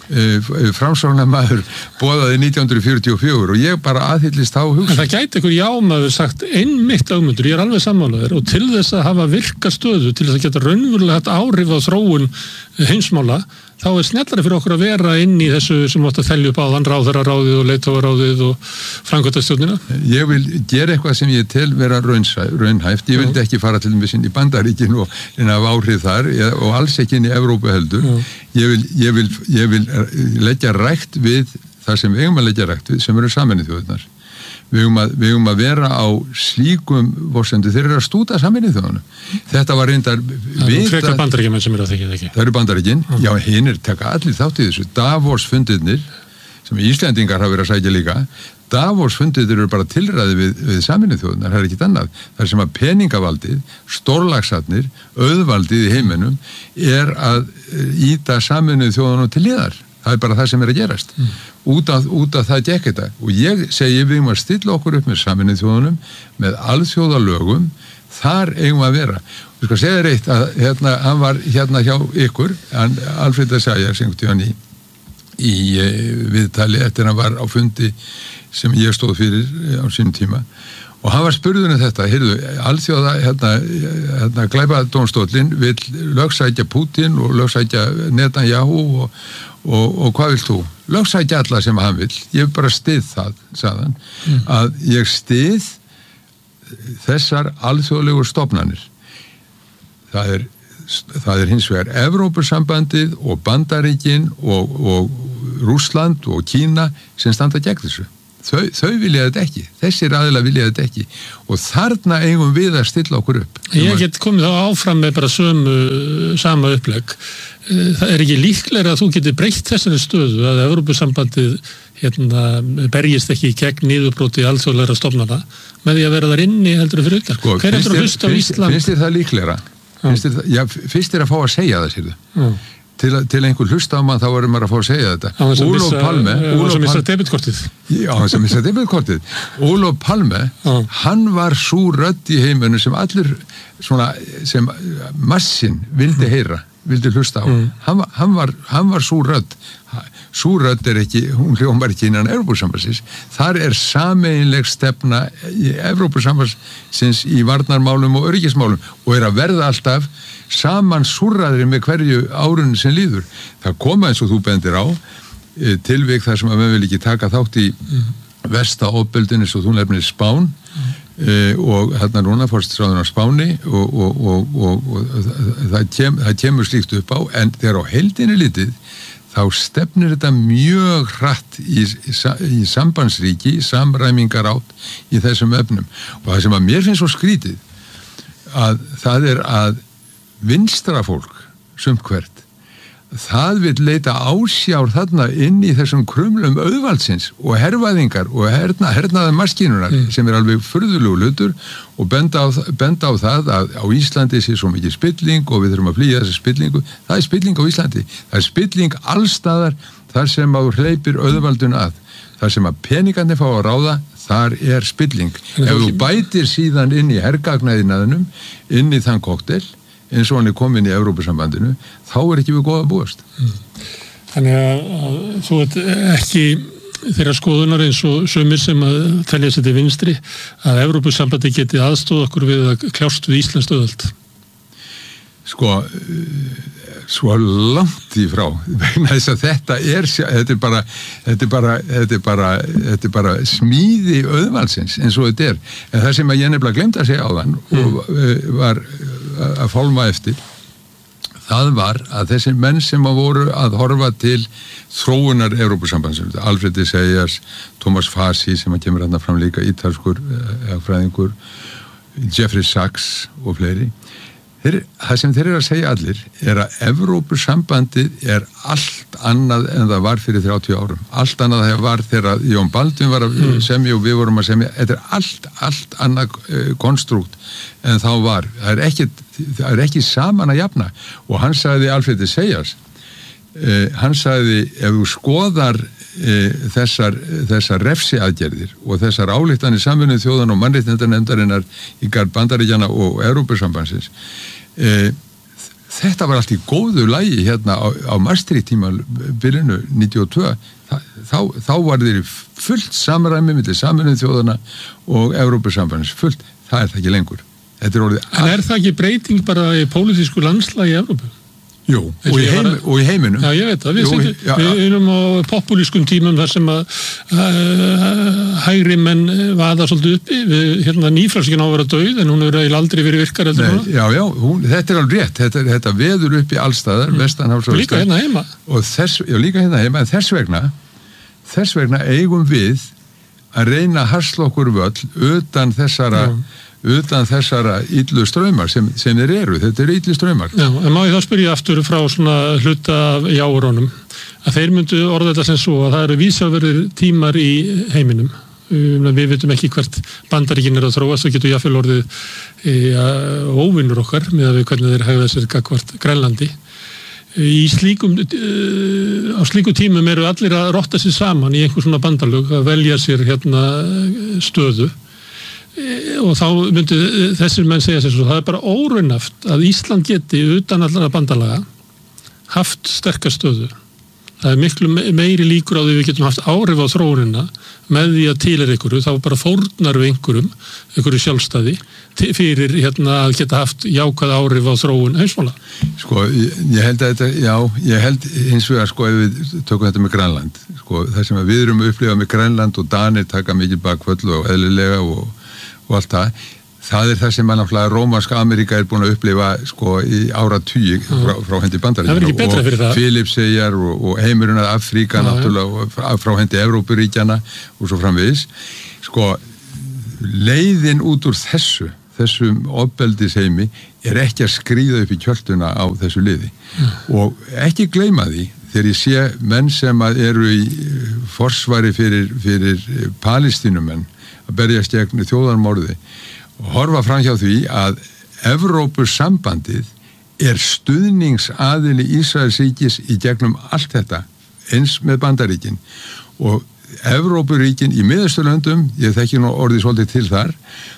uh, framsóknarmaður boðaði nítján hundruð fjörutíu og fjögur og ég bara aðhyllist þá hugsa. En það gæti ykkur jámaður sagt einmitt Ögmundur, ég er alveg sammálaður og til þess að hafa virka stöðu, til þess að geta raunverulega haft áhrif á þróun heimsmála, þá er snjallari fyrir okkur að vera inn í þessu sem átt að þelja upp áðan ráðherraráðið og leiðtogaráðið og framkvæmdastjórnina. Ég vil gera eitthvað sem ég tel vera raunhæft. Ég vildi ekki fara til þess inn í Bandaríkin og inn af áhrif þar og alls ekki inn í Evrópu heldur. Ég vil, ég vil, ég vil leggja rækt við það sem við eigum að leggja rækt við sem eru Sameinuðu þjóðirnar. Við eigum að, við eigum að vera á slíkum vorsendu, þeir eru að stúta Sameinuðu þjóðunum. Þetta var reyndar það eru frekar Bandaríkjamenn sem eru að þykja ekki. Það eru Bandaríkin, mm. já hinnir taka allir þátt í þessu. Davos fundirnir sem Íslendingar hafa verið að sækja líka Davos fundirnir eru bara tilræði við, við Sameinuðu þjóðunar, það er ekkit annað. Það er sem að peningavaldið, stórlagsarnir, auðvaldið í heiminum er að ýta Sameinuðu þjóðunum til hliðar. Það er bara það sem er að gerast. Mm. Út af, út af það gekk þetta. Og ég segi við eigum að stilla okkur upp með Sameinuðu þjóðunum, með alþjóðalögum, þar eigum að vera. Þú skal segja þér eitt að hérna, hann var hérna hjá ykkur, hann, Alfred Esaias, einhvern tíðan í, í viðtali eftir hann var á fundi sem ég stóð fyrir á sínum tíma og hann var spurður um þetta, heyrðu, alþjóða hérna, hérna glæpadómstóllinn vill lögsækja Putin og lögsækja Netanyahu og, og, og hvað vill þú? Lögsækja alla sem hann vill, ég bara stið það, sagðan, mm. að ég stið þessar alþjóðlegu stofnanir. Það er, það er hins vegar Evrópusambandið og Bandaríkin og, og Rússland og Kína sem standa gegn þessu. Þau, þau vilja þetta ekki, þessir aðila vilja þetta ekki og þarna eigum við að stilla okkur upp. Ég get komið þá áfram með bara sömu, sama upplegg. Það er ekki líklega að þú getur breytt þessari stöðu að Evrópusambandið hérna, berjist ekki gegn niðurbróti alþjóðlegra stofnana með því að vera þar inni heldur fyrir utan. Sko, hver heldur að hlusta á Ísland? Finnst þér það líklega? Finnst þér það, já, fyrst þér að fá að segja það, sérðu. Já. Til, til einhver hlusta á mann þá varum maður að fá að segja þetta. Olof Palme Olof sem missa debitkortið. Já, sem missa debitkortið. Olof Palme, Já. Hann var sú rödd í heiminu sem allir svona, sem massin vildi heyra, vildi hlusta á. Mm. Hann, hann var, hann var sú rödd. Sú rödd er ekki, hún hljómar ekki innan Evrópusambandsins. Þar er sameiginleg stefna í Evrópusambandsins í varnarmálum og öryggismálum og er að verða alltaf saman súrraðri með hverju árunni sem líður. Það koma eins og þú bendir á tilvik þar sem að menn vil ekki taka þátt í mm. versta ofbeldin eins og þú nefnir Spán mm. e, og hérna núna fórstráðun á Spáni og, og, og, og, og það, kem, það kemur slíkt upp á en þegar á heildinni litið þá stefnir þetta mjög hratt í, í, í sambandsríki, samræmingar átt í þessum efnum og það sem að mér finnst svo skrítið að það er að vinstra fólk, sumt hvert, það vil leita ásjár þarna inn í þessum krumlum auðvaldsins og hervæðingar og herna, hernaða maskínunar mm. sem er alveg furðulegu hlutur og benda á, benda á það að á Íslandi sé svo mikið spilling og við þurfum að flýja þessi spillingu. Það er spilling á Íslandi. Það er spilling allstaðar þar sem að hleypir auðvaldun að. Þar sem að peningarnir fá að ráða, þar er spilling. En ef þú bætir síðan inn í hergagnaðinaðinum, inn í þann koktel, eins og hann er komin í Evrópusambandinu, þá er ekki við góða búast. Mm. Þannig að, að þú ert ekki þeirra skoðunar eins og sumir sem að telja sér til vinstri að Evrópusambandi geti aðstóð okkur við að kljást við Íslands auðvald. Sko, svo langt í frá, vegna þess að þetta er, þetta er bara, þetta er bara, þetta er bara, þetta er bara smíði auðvaldsins eins og þetta er. En það sem að ég nefnilega glemt að segja á þann mm. og var að fálma eftir, það var að þessi menn sem að voru að horfa til þróunar Evrópusambandsins, Alfred de Sejas, Thomas Fassi sem að kemur hérna fram líka, ítalskur fræðingur, Jeffrey Sachs og fleiri. Þeir, það sem þeir eru að segja allir er að Evrópusambandið er allt annað en það var fyrir þrjátíu árum. Allt annað það var þegar Jón Baldvin var að mm. semja og við vorum að semja. Þetta er allt, allt annað uh, konstrúkt en þá var. Það er ekki, það er ekki saman að jafna. Og hann sagði Alfred de Sejas, uh, hann sagði ef þú skoðar uh, þessar, þessar refsiaðgerðir og þessar ályktanir Sameinuðu þjóðanna og mannréttindanefndarinnar í garð Bandaríkjanna og Evrópusambandsins, E, þetta var allt í góðu lagi hérna á, á Maastricht-tímabilinu níutíu og tvö Þa, þá, þá var þeir fullt samræmi milli Sameinuðu þjóðanna og Evrópusambandsins, fullt, það er það ekki lengur. Þetta er orðið En er það ekki breyting bara í pólitísku landslagi í Evrópu? Jú, og í, heim, og í heiminum. Já, ég veit það. Við, Jú, setjum, já, við erum á populískum tímum þar sem að uh, hægri menn vaða svolítið uppi. Við, hérna, nýfrælsingin á að vera dauð, en hún hefur eiginlega aldrei verið virkar. Nei, já, já, hún, þetta er alveg rétt. Þetta, þetta veður uppi allstaðar, mm. vestanhafs og líka hérna heima. Og þess, já, líka hérna heima, en þess vegna, þess vegna eigum við að reyna að hasla okkur völl utan þessara... Já. utan þessara illu ströymar sem, sem þeir eru, þetta eru illu ströymar. Já, en má ég þá spyrja aftur frá svona hluta af jáurónum, að þeir myndu orða þetta sem svo að það eru vísaverðir tímar í heiminum. Við veitum ekki hvert Bandaríkin er að þróast, það getur jáfnvel orðið ja, óvinnur okkar með að við hvernig þeir hegða sér gagvart Grænlandi. Í slíkum, á slíkum tímum eru allir að rotta sér saman í einhver svona bandalög, að velja sér hérna stöðu. Og þá myndi þessir menn segja sér svo, það er bara óraunhaft að Ísland geti utan allra bandalaga haft sterkar stöðu. Það er miklu meiri líkur á því við getum haft áhrif á þróunina með því að til er einhverju, þá bara fórnar við einhverjum, einhverju sjálfstæði fyrir hérna að geta haft jákvæð áhrif á þróun heimsmála. Sko, ég, ég held að þetta, já, ég held hins vegar, sko, ef við tökum þetta með Grænland, sko, það sem við erum að upplifa með Grænland og Danir taka mikið bakvöll og eðlilega og, og allt það, það er það sem að náttúrulega Rómanska Ameríka er búin að upplifa, sko, í áratugi frá, frá hendi Bandaríkjanna og Filippseyjar og, og heimurinn að Afríka náttúrulega og frá hendi Evrópuríkjana og svo framvegis. Sko, leiðin út úr þessu þessum ofbeldisheimi er ekki að skríða upp í kjöltuna á þessu liði mm. og ekki gleyma því þegar ég sé menn sem að eru í forsvari fyrir, fyrir Palestínumenn að berjast gegn þjóðarmorði og horfa fram hjá því að Evrópusambandið er stuðningsaðili Ísraelsríkis í gegnum allt þetta eins með Bandaríkin og Evrópuríkin í Miðausturlöndum, ég þekki nú orðið svolítið til þar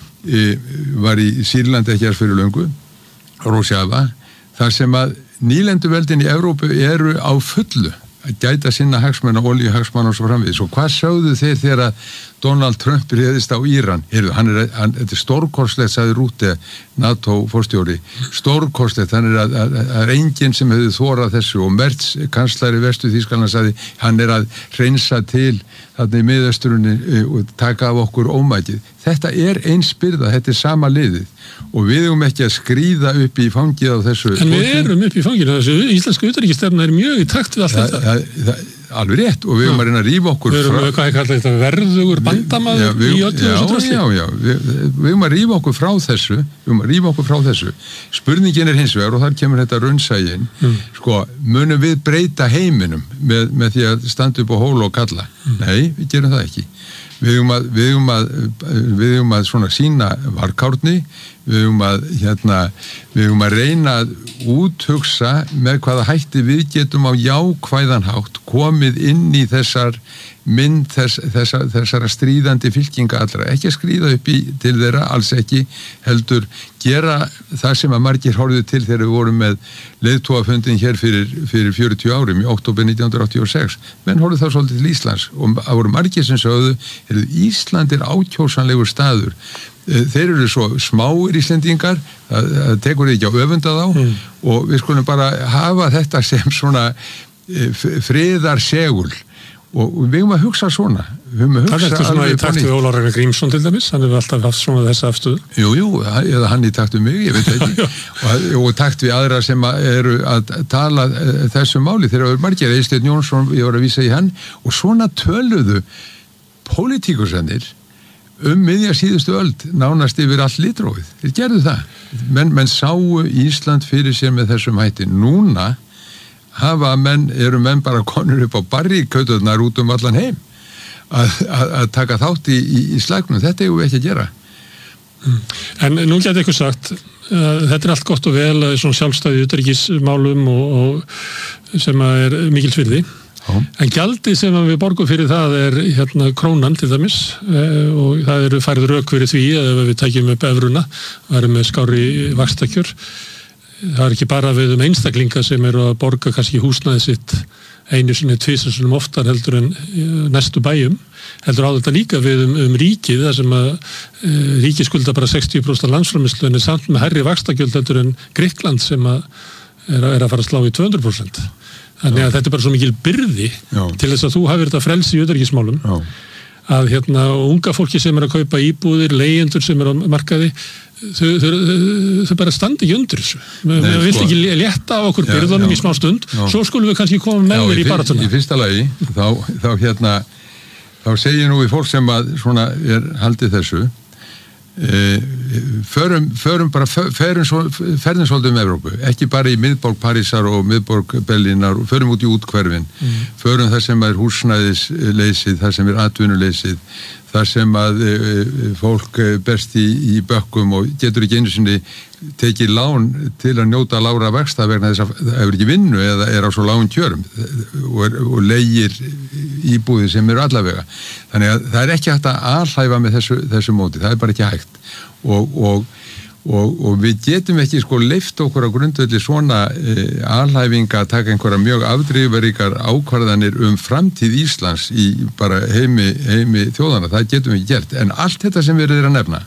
var í Sýrlandi ekki erst fyrir löngu Rósjava, þar sem að nýlenduveldin í Evrópu eru á fullu að gæta sinna hagsmenn og olíuhagsmenn og svo framvegis og hvað sögðu þeir þegar Donald Trump réðist á Íran? Heyrðu, hann er, hann, þetta er stórkostlegt, sagði Rúte, NATO-forstjóri, stórkostlegt, hann er að, að, að enginn sem hefði þórað þessu og Merz, kanslari Vestu Þýskaland, sagði, hann er að hreinsa til þarna í miðausturunni og taka af okkur ómækið. Þetta er eins byrða, þetta er sama liðið og við erum ekki að skríða upp í fangið á þessu. En við erum upp í fangið á þessu, íslenska utanríkisstefna er mjög í takt við allt Þa, þetta. Það, það, alveg rétt og við erum að reyna að rífa okkur frá. Við erum hvað ég kalla þetta verðugur bandamaður já, við, í öllu þessu drasli. Já, já, já, við, við erum að rífa okkur frá þessu, við erum að rífa okkur frá þessu. Spurningin er hins vegar og þar kemur þetta raunsægin, mm. sko, munum við breyta heiminum með, með því að standa upp á hól og kalla? Mm. Nei, við gerum það ekki. Við erum að, við erum að, við erum að svona sína varkárni, við erum að, hérna, við erum að reyna að úthugsa með hvaða hætti við getum á jákvæðan hátt komið inn í þessar mynd þess, þessar, þessara stríðandi fylkinga allra. Ekki að skríða upp í til þeirra, alls ekki, heldur gera það sem að margir horfðu til þegar við vorum með leiðtogafundin hér fyrir, fyrir fjörutíu árum í október nítján hundruð áttatíu og sex. Menn horfðu það svolítið til Íslands og það voru margir sem sögðu, heyrðu, Ísland er ákjósanlegur staður. Þeir eru svo smáir Íslendingar, það, það tekur þið ekki á öfunda þá mm. og við skulum bara hafa þetta sem svona friðarsegul og við höfum að hugsa svona. Að það er þetta svona í takt við Ólafur Ragnar Grímsson til dæmis, hann hefur alltaf haft svona þessa afstöðu. Jú, jú, eða hann í takt við mig, ég veit ekki, og, og takt við aðra sem að eru að tala þessu máli, þegar það eru margir, Eysteinn Jónsson, ég var að vísa í hann, og svona töluðu pólitíkusennir um miðja síðustu öld, nánast yfir all litrófið. Þeir gerðu það. Menn, menn sáu Ísland fyrir sér með þessum hætti. Núna hafa menn, eru menn bara konur upp á barríkauturnar út um allan heim að, að, að taka þátt í, í, í slagnum. Þetta eigum við ekki að gera. En nú gæti eitthvað sagt, uh, þetta er allt gott og vel, svona sjálfstæði utanríkismálum og, og sem er mikils virði. Já. En gjaldið sem við borgum fyrir það er hérna krónan til dæmis uh, og það eru færið rök fyrir því ef við tækjum upp evruna, það eru með skári vaxtakjör. Það er ekki bara við um einstaklinga sem eru að borga kannski húsnæði sitt einu sinni, tvisvarsinnum oftar heldur en næstu bæjum, heldur á þetta líka við um, um ríkið, þar sem að e, ríkið skulda bara sextíu prósent af landsframleiðslu en er samt með hærri vaxtagjöld heldur en Grikkland sem að er, er að fara að slá í tvö hundruð prósent. Þannig að Já. Þetta er bara svo mikil byrði Já. Til þess að þú hafir þetta frelsi í utanríkismálum að hérna unga fólki sem er að kaupa íbúðir, leigjendur sem er á markaði þau, þau, þau, þau bara standi ekki undir þessu. Við vilt sko, ekki létta á okkur byrðunum já, í smá stund, já. Svo skulum við kannski koma með mér í baratuna. Í fyrsta lagi, þá, þá hérna, þá segir nú við fólk sem að svona er haldið þessu, e, förum, förum bara, förum svo, ferðum svolítið um Evrópu, ekki bara í miðborg Parísar og miðborg Berlínar, förum út í útkverfin, mm. förum þar sem er húsnæðisleysið, þar sem er atvinnuleysið, þar sem að e, fólk berst í, í bökkum og getur ekki einu sinni tekið lán til að njóta lágra vexta vegna þess að það hefur ekki vinnu eða er á svo lágum kjörum og, og leigir íbúði sem eru allavega. Þannig að það er ekki hægt að alhæfa með þessu, þessu móti, það er bara ekki hægt og, og, og, og við getum ekki sko leyft okkur á grundvelli svona e, alhæfinga að taka einhverja mjög afdrifaríkar ákvarðanir um framtíð Íslands í bara heimi, heimi þjóðana, það getum við ekki gert, en allt þetta sem við erum að nefna,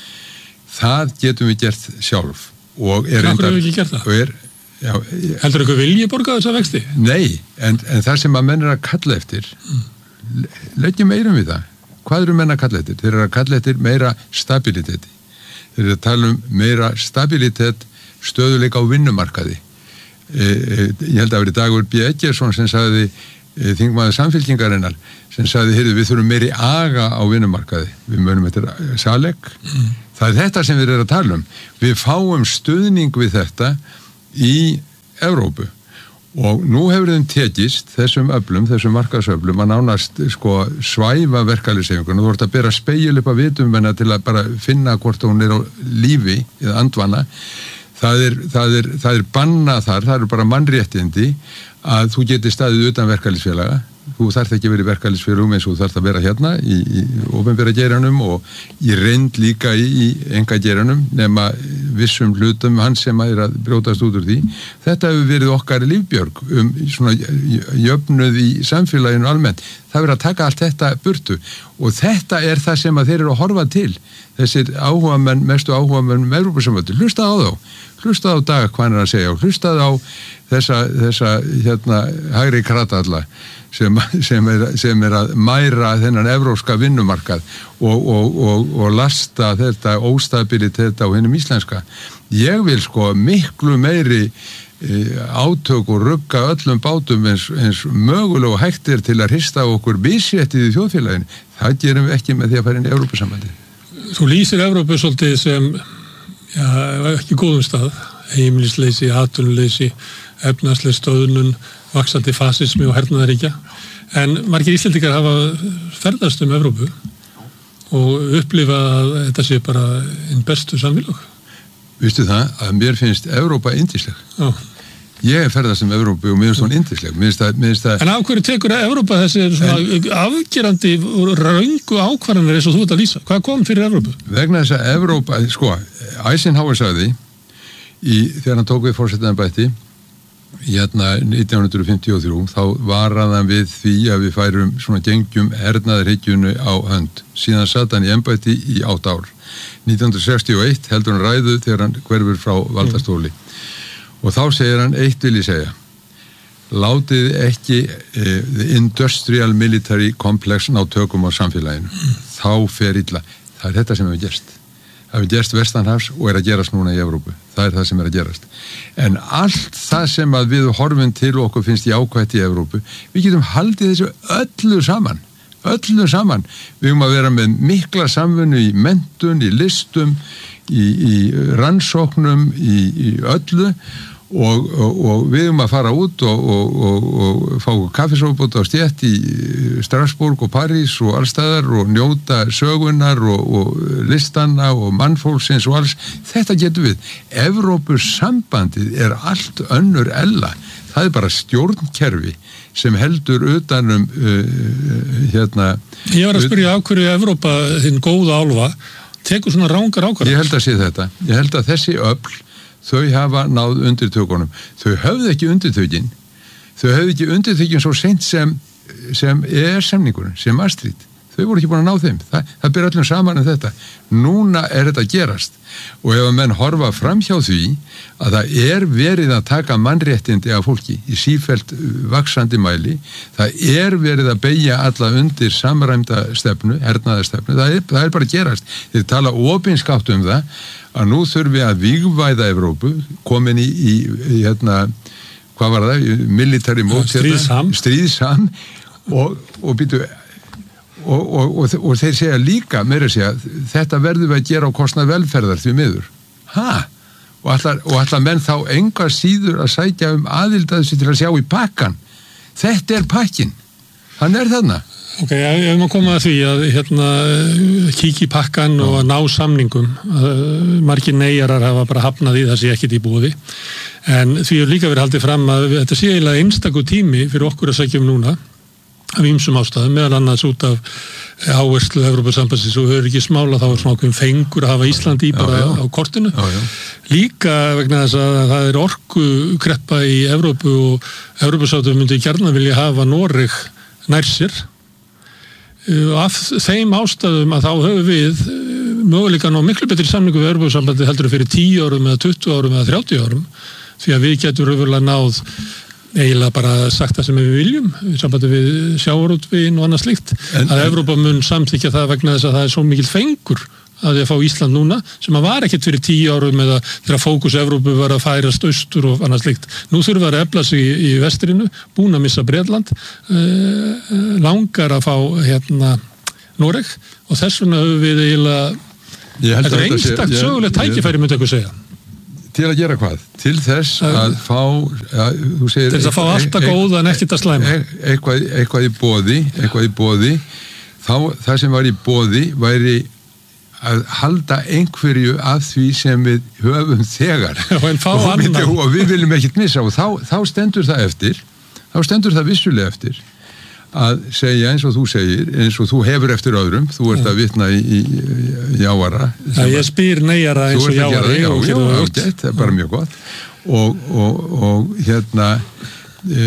það getum við gert sjálf og er Hvað er við ekki gert það? Er, já, ég, Heldur ykkur vilji borga þessa vexti? Nei, en, en það sem að menn er að kalla eftir mm. leggjum meirum við það. Hvað eru menn að kalla eftir? Þeir eru að kalla eftir meira stabiliteti. Þeir eru að tala um meira stabilitet, stöðuleika á vinnumarkaði. E, e, ég held að það var í Dagur B. Eggertsson sem sagði, e, þingmaður samfylkingarinnar, sem sagði, heyrðu, við þurfum meiri aga á vinnumarkaði. Við munum eftir Salek. Mm. Það er þetta sem við erum að tala um. Við fáum stuðning við þetta í Evrópu. Og nú hefur þeim tekist þessum öflum, þessum markaðsöflum að nánast sko svæfa verkalýðshreyfinguna. Þú vart að bera spegil upp að vitum hennar til að bara finna hvort hún er á lífi eða andvana. Það er, það er, það er bannað þar, það eru bara mannréttindi að þú getur staðið utan verkalýðsfélaga. Þú þarft ekki að vera í verkalýðsfélagum eins og þú þarft að vera hérna í, í opinbera geiranum og í reynd líka í, í enga geiranum nema vissum hlutum hans sem er að brjótast út úr því. Þetta hefur verið okkar lífbjörg um svona jöfnuð í samfélaginu almennt. Það verður að taka allt þetta burtu og þetta er það sem að þeir eru að horfa til. Þessir áhugamenn, mestu áhugamenn með Evrópusambandsins, hlustaðu á þá. Hlustaðu á Dag hvað hann er að segja og hlustaðu á þessa, þessa hérna, hægri kratalla sem, sem, er, sem er að mæra þennan evrópska vinnumarkað og, og, og, og lasta þetta óstabilitet á hennum íslenska. Ég vil sko miklu meiri e, átök og rugga öllum bátum eins, eins mögulega hægt er til að hrista okkur vísréttið í þjóðfélaginu. Það gerum við ekki með því að fara inn í Evrópusambandið. Þú lýsir Evrópu svolítið sem já, ekki góðum stað, heimilisleysi, atvinnuleysi, efnahagsleg stöðnun, vaxandi fasismi og hernaðaríkja. En margir Íslendingar hafa ferðast um Evrópu og upplifa að þetta sé bara einn bestu samfélag. Vistu það að mér finnst Evrópa yndisleg. Já. Ég er ferðast um Evrópu og mér finnst hún yndisleg. Mér finnst það, mér finnst það... En af hverju tekur Evrópa þessi svona en... afgerandi röngu ákvarðanir eins og þú ert að lýsa? Hvað kom fyrir Evrópu? Vegna þess að Evrópa, sko, Eisenhower sagði í, þegar hann tók við forsetaembætti í hérna nítján hundruð fimmtíu og þrjú, þá varaði hann við því að við færum svona gengjum hernaðarhyggjunu á hönd. Síðan satt hann í embætti í átt ár. nítján hundruð sextíu og eitt heldur hann ræðu þegar hann hverfur frá valdastóli. Mm. Og þá segir hann, eitt vil ég segja, látið ekki eh, the industrial military complex ná tökum á samfélaginu. Mm. Þá fer illa. Það er þetta sem hefur gerst. Það hefur gerst vestanhafs og er að gerast núna í Evrópu. Það er það sem er að gerast. En allt það sem að við horfum til okkur finnst jákvætt í Evrópu, við getum haldið þessu öllu saman. Öllu saman. Við höfum að vera með mikla samvinnu í menntun, í listum, í, í rannsóknum, í, í öllu og, og, og við höfum að fara út og, og, og, og fá kaffisóbót á stétt í Strasbourg og París og allstaðar og njóta sögunar og, og listanna og mannfólksins og alls. Þetta getum við. Evrópusambandið er allt önnur ella. Það er bara stjórnkerfi sem heldur utanum uh, hérna... Ég var að spyrja af hverju Evrópa, þinn góða álfa, tekur svona rángar ákvarðanir. Ég held að sé þetta. Ég held að þessi öfl, þau hafa náð undirtökunum. Þau höfðu ekki undirtökin. Þau höfðu ekki undirtökin svo seint sem, sem E E S-samningurinn, sem Maastricht. Þau voru ekki búin að ná þeim. Það, það ber öllum saman en þetta. Núna er þetta gerast. Og ef að menn horfa fram hjá því að það er verið að taka mannréttindi af fólki í sífellt vaxandi mæli, það er verið að beygja alla undir samræmda stefnu, hernaðarstefnu, það er, það er bara gerast. Þeir tala opinskátt um það að nú þurfum við að vígvæða Evrópu, komin í, í, í hérna, hvað var það, military mode, stríðsam, stríðsam og, og býtu Og, og, og, og þeir segja líka, meira segja, þetta verður við að gera á kostnað velferðar því miður. Ha? Og allar, og allar menn þá enga síður að sækja um aðildaðu sér til að sjá í pakkan. Þetta er pakkin. Hann er þarna. Ok, ef maður koma að því að hérna, kíkja í pakkan og að ná samningum. Margir neyjarar hafa bara hafnað í það sé ekkert í búði. En því er líka verið haldið fram að þetta sé eiginlega einstakur tími fyrir okkur að sækja um núna. af ýmsum ástæðum, meðal annars út af áherslu Evrópusambandsins og öryggismála, þá er svona okkur fengur að hafa Ísland í bara já, já. á kortinu. Já, já. Líka vegna þess að það er orkukreppa í Evrópu og Evrópusambandsins myndi gjarnan vilja hafa Noreg nær sér. Af þeim ástæðum að þá höfum við möguleikann á miklu betri samningu við Evrópusambandið heldur fyrir tíu árum eða tuttugu árum eða þrjátíu árum, því að við getum raunverulega náð eiginlega bara sagt það sem við viljum í sambandi við sjávarútveginn og annað slíkt, en, að Evrópa mun samþykkja það vegna þess að það er svo mikill fengur að því að fá Ísland núna, sem að var ekkert fyrir tíu árum eða þegar fókus Evrópu var að færast austur og annað slíkt. Nú þurfa að efla sig í, í vestrinu, búin að missa Bretland, uh, langar að fá hérna Noreg og þess vegna höfum við eiginlega, þetta er einstakt sögulegt tækifæri myndi eitthvað segja. Til að gera hvað? Til þess að fá, að, þú segir... Til þess að fá alltaf góða en ekkert að slæma. Eitthvað, eitthvað í boði, eitthvað í boði, þá það sem var í boði væri að halda einhverju af því sem við höfum þegar. Já, en fá annan. Og, og við viljum ekkert missa og þá, þá stendur það eftir, þá stendur það vissulega eftir að segja eins og þú segir, eins og þú hefur eftir öðrum, þú ert að vitna í, í, í Jávara. Já, ég spyr neyjara eins og Jávara. Já, já, já, það er bara mjög gott. Og, og, og hérna, e,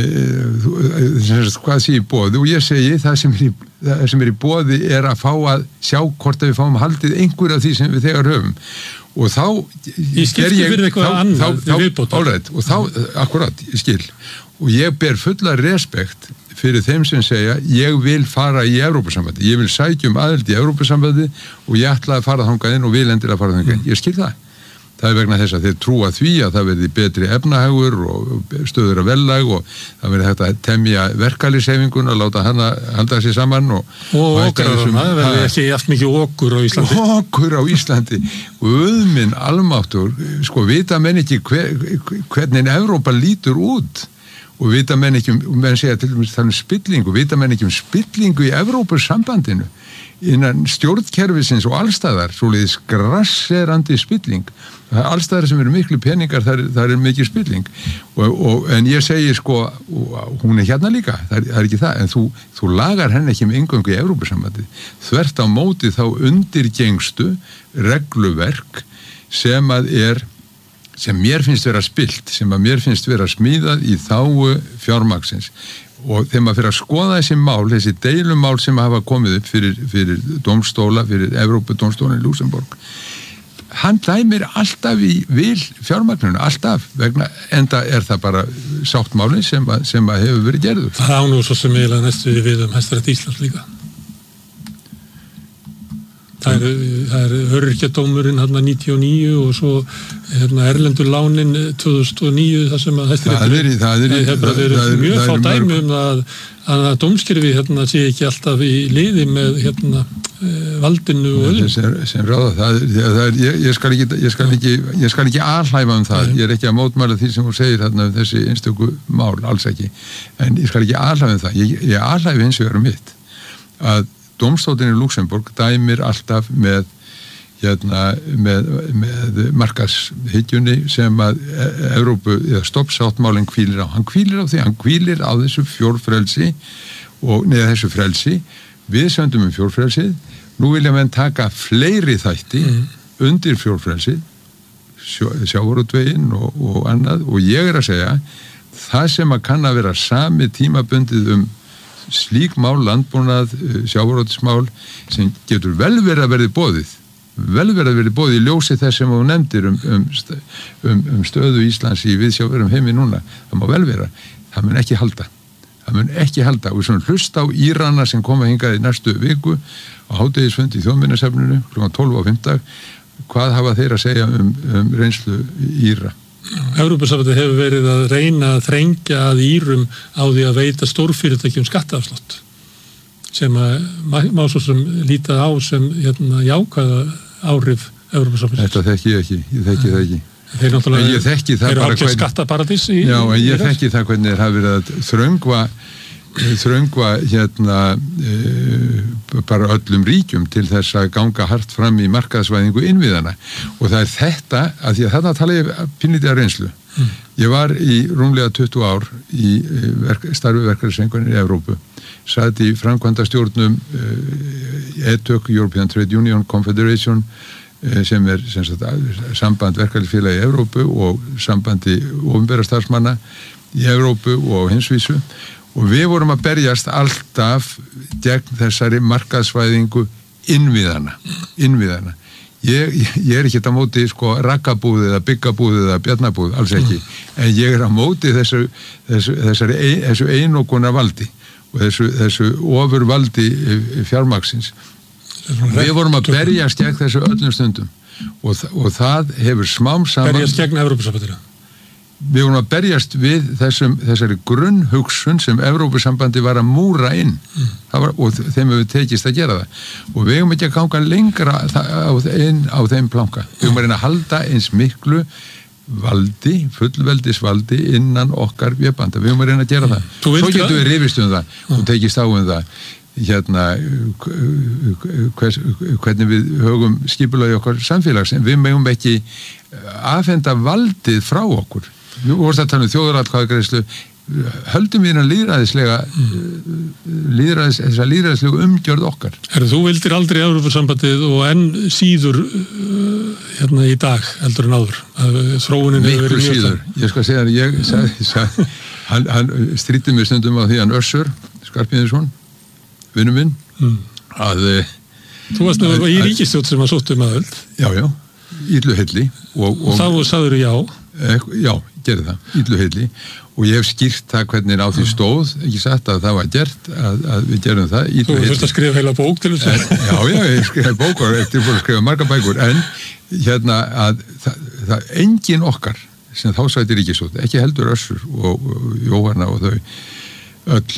hvað sé í boði? Og ég segi, það sem er í, það sem er í boði er að fá að sjá hvort að við fáum haldið einhver af því sem við þegar höfum. Og þá... Ég skilti fyrir eitthvað annað, þá, þá, alright, og þá, akkurat, ég skil. Og ég ber fulla respekt fyrir þeim sem segja, ég vil fara í Evrópusambandi, ég vil sækja um aðild í Evrópusambandi og ég ætla að fara þangað inn og vil endilega fara þangað inn. Ég skil það. Það er vegna þess að þeir trúa því að það verði betri efnahagur og stöður að vellag og það verði hægt að temja verkalýðshreyfinguna, að láta hana halda sér saman og... Og okkur, það verði ekki allt mikið okkur á Íslandi. Okkur á Íslandi. Guðminn almáttur, sko, vita menn ekki hver, hvernig Evrópa lítur út. Og vita menn ekki um, menn segja til dæmis það um spillingu, vita menn ekki um spillingu í Evrópusambandinu innan stjórnkerfisins og allstaðar, svoleiðis grasserandi spilling. Það er allstaðar sem eru miklu peningar, það er, það er mikið spilling. Og, og, en ég segi sko, hún er hérna líka, það er, það er ekki það, en þú, þú lagar henni ekki með inngöngu í Evrópusambandi. Þvert á móti þá undirgengstu regluverk sem að er sem mér finnst vera spilt, sem að mér finnst vera smíðað í þágu fjármagnsins. Og þegar maður fyrir að skoða þessi mál, þessi deilumál sem hafa komið upp fyrir, fyrir dómstóla, fyrir Evrópudómstóla í Luxemburg, hann dæmir alltaf í vil fjármagninu, alltaf, vegna, enda er það bara sáttmáli sem að, sem að hefur verið gerður. Það án og svo sem eiginlega næstu við um Hæstarétt Íslands líka. Það er, það er öryrkjadómurinn hérna níutíu og níu og svo hérna erlendur lánin tvö þúsund og níu það sem að Hæstarétt það er, það er, það það er, það er mjög fá dæmi um að, að dómskerfi hérna sé ekki alltaf í liði með hérna valdinu og öðrum. Sem, sem ráða, það, það er, ég, ég skal ekki, ég skal ekki, ég skal ekki alhæfa um það, ég er ekki að mótmæla því sem þú segir hérna um þessi einstöku mál, alls ekki, en ég skal ekki alhæfa um það, ég, ég alhæfi hins vegar um mitt, að Dómstóllinn í Luxemburg dæmir alltaf með, hérna, með, með markashyggjunni sem að Evrópu, eða stoppsáttmálinn hvílir á. Hann hvílir á því, hann hvílir á þessu fjórfrelsi og neða þessu frelsi. Við söndum um fjórfrelsið. Nú vilja menn taka fleiri þætti mm. undir fjórfrelsið, sjó, sjávarútveginn og, og annað. Og ég er að segja, það sem að kann að vera sami tímabundið um slík mál, landbúnað, sjávarútvegsmál sem getur vel verið að verði boðið vel verið að verði boðið í ljósi þess sem þú nefndir um, um, um, um stöðu Íslands í viðsjáverum heimi núna, það má vel vera, það mun ekki halda það mun ekki halda og við svona hlust á Írana sem koma hingað í næstu viku á hádegisfund í Þjóðminjasafninu klukkan tólf á fimmtudag, hvað hafa þeir að segja um, um reynslu Íra? Evrópusambandið hefur verið að reyna að þrengja að Írum á því að veita stórfyrirtækjum skattaafslátt sem að má svo sem lítið á sem hérna, jákvæða áhrif Evrópusambandið. Þetta þekki ég ekki, ég þekki það ekki. Þeir náttúrulega ég þekki það eru bara alveg skattaparadís í... Já, en ég þekki það hvernig þeir hafa verið að þröngva þröngva hérna e, bara öllum ríkjum til þess að ganga hart fram í markaðsvæðingu innviðana og það er þetta að því að þarna tala ég pínlítið af reynslu. Mm. Ég var í rúmlega tuttugu ár í verk, starfi verkefnishreyfingarinnar í Evrópu, sat í framkvæmdastjórnum e, E T U C, European Trade Union Confederation, e, sem er sem sagt, samband verkefnisfélaga í Evrópu og sambandi opinberra starfsmanna í Evrópu og hinsvísu. Og við vorum að berjast alltaf gegn þessari markaðsvæðingu innviðana, innviðana. Ég, ég er ekki að móti sko rakkabúð eða byggabúð eða bjarnabúð, alls ekki, en ég er að móti þessu, þessu, þessari ein, þessu einokuna valdi og þessu, þessu ofurvaldi fjármagnsins. Við vorum að berjast gegn þessu öllum stundum og, og það hefur smám saman... Berjast gegn Evrópusambandinu? Við vorum að berjast við þessum, þessari grunnhugsun sem Evrópusambandi var að múra inn mm. var, og þeim hefur tekist að gera það og við hefum ekki að ganga lengra á, inn á þeim planka. Við hefum að reyna að halda eins miklu valdi, fullveldisvaldi innan okkar vébanda. Við hefum að reyna að gera það. Svo getum við rifist um það og tekist á um það hérna hvers, hvernig við högum skipulagi okkar samfélags en við megum ekki afhenda valdið frá okkur. Við vorum að tala um þjóðaratkvæðagreiðslu, höldum við hérna lýðræðislega mm. lýðræðis, þessa lýðræðislega umgjörð okkar. Herru, þú vildir aldrei Evrópusambandið og enn síður uh, hérna í dag heldur en áður. Þróunin hefur verið mjög síður. Ég skal segja, ég sagði, sagði hann, hann stríddi mér stundum á því hann Össur Skarphéðinsson, vinur minn, mm. að þú varst nefnilega í ríkisstjórn sem að sóttu um aðöld. Já, já, illu heilli. Og, og, og þá sagður þú já? Eh, já, gerði það, illu heilli. Og ég hef skýrt það hvernig á því stóð, ekki sagt að það var gert, að, að við gerum það. Þú fyrst að skrifa heila bók til þess að... Já, já, ég skrifa bók og eftir búin að skrifa marga bækur, en hérna að það, það engin okkar sem þá sæti ríkisstjórn, ekki heldur Össur og, og Jóhanna og þau öll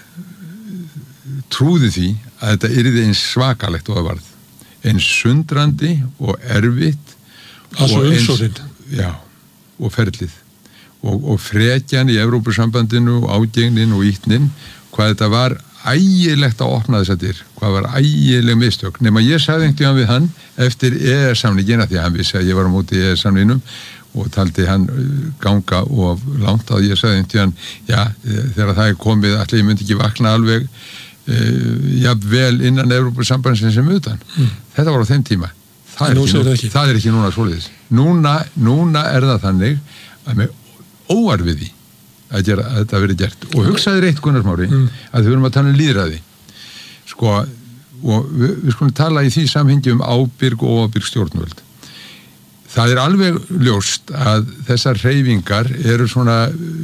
trúði því að þetta yrði eins svakalegt og það varð. Eins sundrandi og erfitt og eins, já, og ferlið. Og, og frekjan í Evrópusambandinu og ágengnin og ítnin, hvað þetta var ægilegt að opna þess að dyr, hvað var ægileg mistök. Nema ég sagði einhvern veginn við hann eftir E E S-samningina, því að hann vissi að ég var á móti E E S-samningnum og taldi hann ganga og langt að ég sagði einhvern veginn, já, þegar það er komið, allir ég myndi ekki vakna alveg Uh, jafnvel innan Evrópusambandsins sem utan. Mm. Þetta var á þeim tíma. Það er, ekki, ekki. það er ekki núna svoleiðis. Núna, núna er það þannig að með óarfiði að, gera, að þetta verið gert. Og hugsaðir eitt Gunnar Smári mm. að við verum að tala um lýðræði. Sko, og við, við skulum tala í því samhengi um ábyrg og óábyrg stjórnvöld. Það er alveg ljóst að þessar hreyfingar eru svona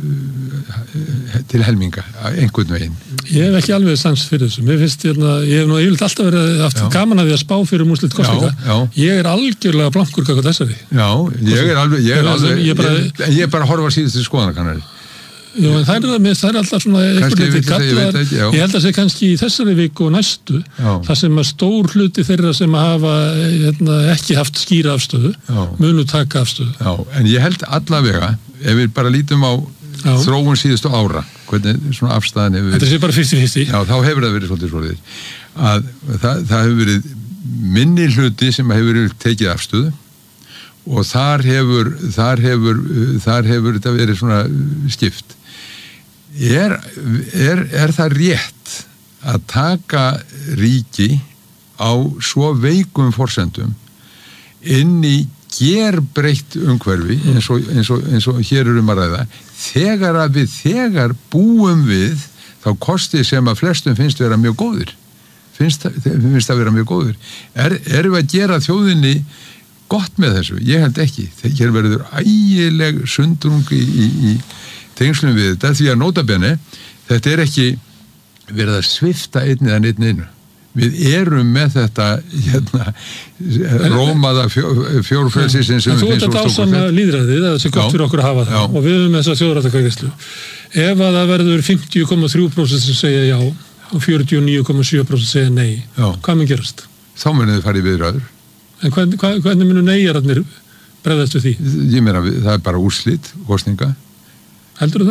til helminga, einhvern veginn. Ég hef ekki alveg sans fyrir þessu. Mér finnst, ég, ég hef nú yfirleitt alltaf verið aftur gaman að því að spá fyrir múrslit kosninga. Ég er algjörlega blankur kakað þessari. Já, ég er alveg, ég er alveg, ég bara, ég, ég er bara að horfa síðustu skoðanakannari. Já, en það er, það er alltaf svona einhvern veginn kallar, ég, ég held að sé kannski í þessari viku og næstu, já. Það sem að stór hluti þeirra sem hafa hérna, ekki haft skýra afstöðu, já. Munu taka afstöðu. Já, en ég held allavega, ef við bara lítum á já. Þróun síðustu ára, hvernig svona afstæðan hefur verið. Þetta sé bara fyrsti fyrsti. Já, þá hefur það verið svolítið svolítið. Að það, það hefur verið minni hluti sem hefur verið tekið afstöðu og þar hefur, þar hefur, þar hefur þetta verið svona skipt. Er, er, er það rétt að taka ríki á svo veikum forsendum inn í gerbreytt umhverfi eins og, eins og, eins og hér er um að ræða þegar að við þegar búum við þá kosti sem að flestum finnst vera mjög góðir finnst, finnst að vera mjög góðir er, erum við að gera þjóðinni gott með þessu? Ég held ekki. Hér verður ægileg sundrung í, í, í tengslum við þetta, því að nótabenni þetta er ekki verið að svifta einn eða einn einu. Við erum með þetta hérna, rómaða fjórfrelsisinn sem við finnst svo stókur. Þú ert að dásama lýðræðið, það sé gott fyrir okkur að hafa það já. Og við erum með þessa þjóðrættakvæðislu. Ef að það verður fimmtíu komma þrjú prósent sem segja já og fjörutíu og níu komma sjö prósent segja nei, já. Hvað mun gerast? Þá munum þið farið viðræður. En hvern, hvernig munu neyjararnir bregðast við því? Ég meina, það er bara úrslit, kosninga. Heldur það?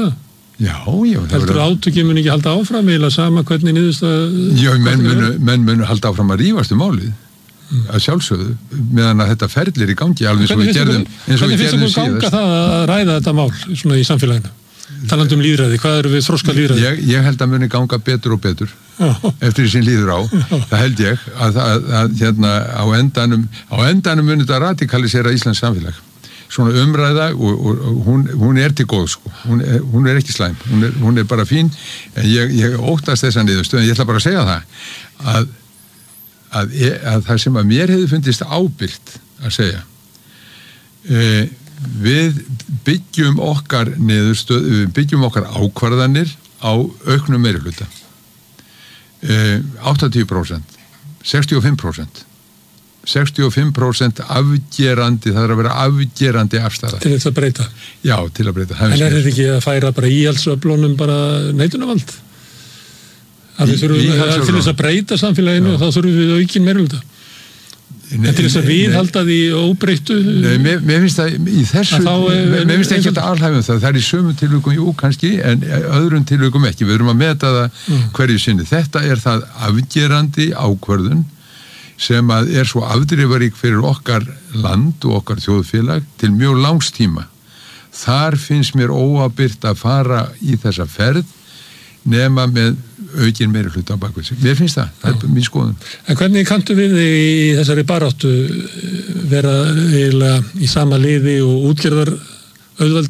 Já, já. Heldur að átökið mun ekki halda áfram eða sama hvernig niðurstaða... Já, menn munu, menn munu halda áfram að rífast um málið, mm. að sjálfsögðu, meðan að þetta ferlir í gangi alveg eins og við gerðum eins og við gerðum síðast. Hvernig finnst þú ganga það að ræða þetta mál svona í samfélaginu? Talandi um lýðræði, hvað eru við þroska lýðræði? Ég, ég held að muni ganga betur og betur já. Eftir því sem líður á. Já. Það held ég að, að, að hérna á endanum, á endanum muni þetta radikalisera Íslands samfélag. Svona umræða og, og, og hún, hún er til góð sko, hún er, hún er ekki slæm, hún er, hún er bara fín, en ég, ég óttast þessa niðurstöðu, en ég ætla bara að segja það að, að, að það sem að mér hefði fundist ábyrgt að segja, e, við byggjum okkar niðurstöðu, við byggjum okkar ákvarðanir á auknum meirihluta, e, áttatíu prósent, sextíu og fimm prósent. sextíu og fimm prósent afgerandi, það er að vera afgerandi afstæða. Til þess að breyta? Já, til að breyta. En er þetta ekki að færa bara íhaldsöflunum bara neitunarvald? Að við þurfum, að til þess að breyta samfélaginu, þá þurfum við aukinn meirihluta. En til þess að við halda því óbreyttu... Nei, mér, mér finnst það í þessu... Þá, mér, mér finnst ekki að alhæfum það. Það er í sömum tilvikum, jú, kannski, en öðrum tilvikum ekki. Við erum að meta það mm. hverju sinni. Þetta er það afgerandi ákvörðun sem að er svo afdrifarík fyrir okkar land og okkar þjóðfélag til mjög langs tíma. Þar finnst mér óábyrgt að fara í þessa ferð nema með aukinn meiri hluta á bakvið sig. Mér finnst það, það er mín skoðun. En hvernig kanntu við í þessari baráttu vera eiginlega í sama liði og útgerðar auðveldi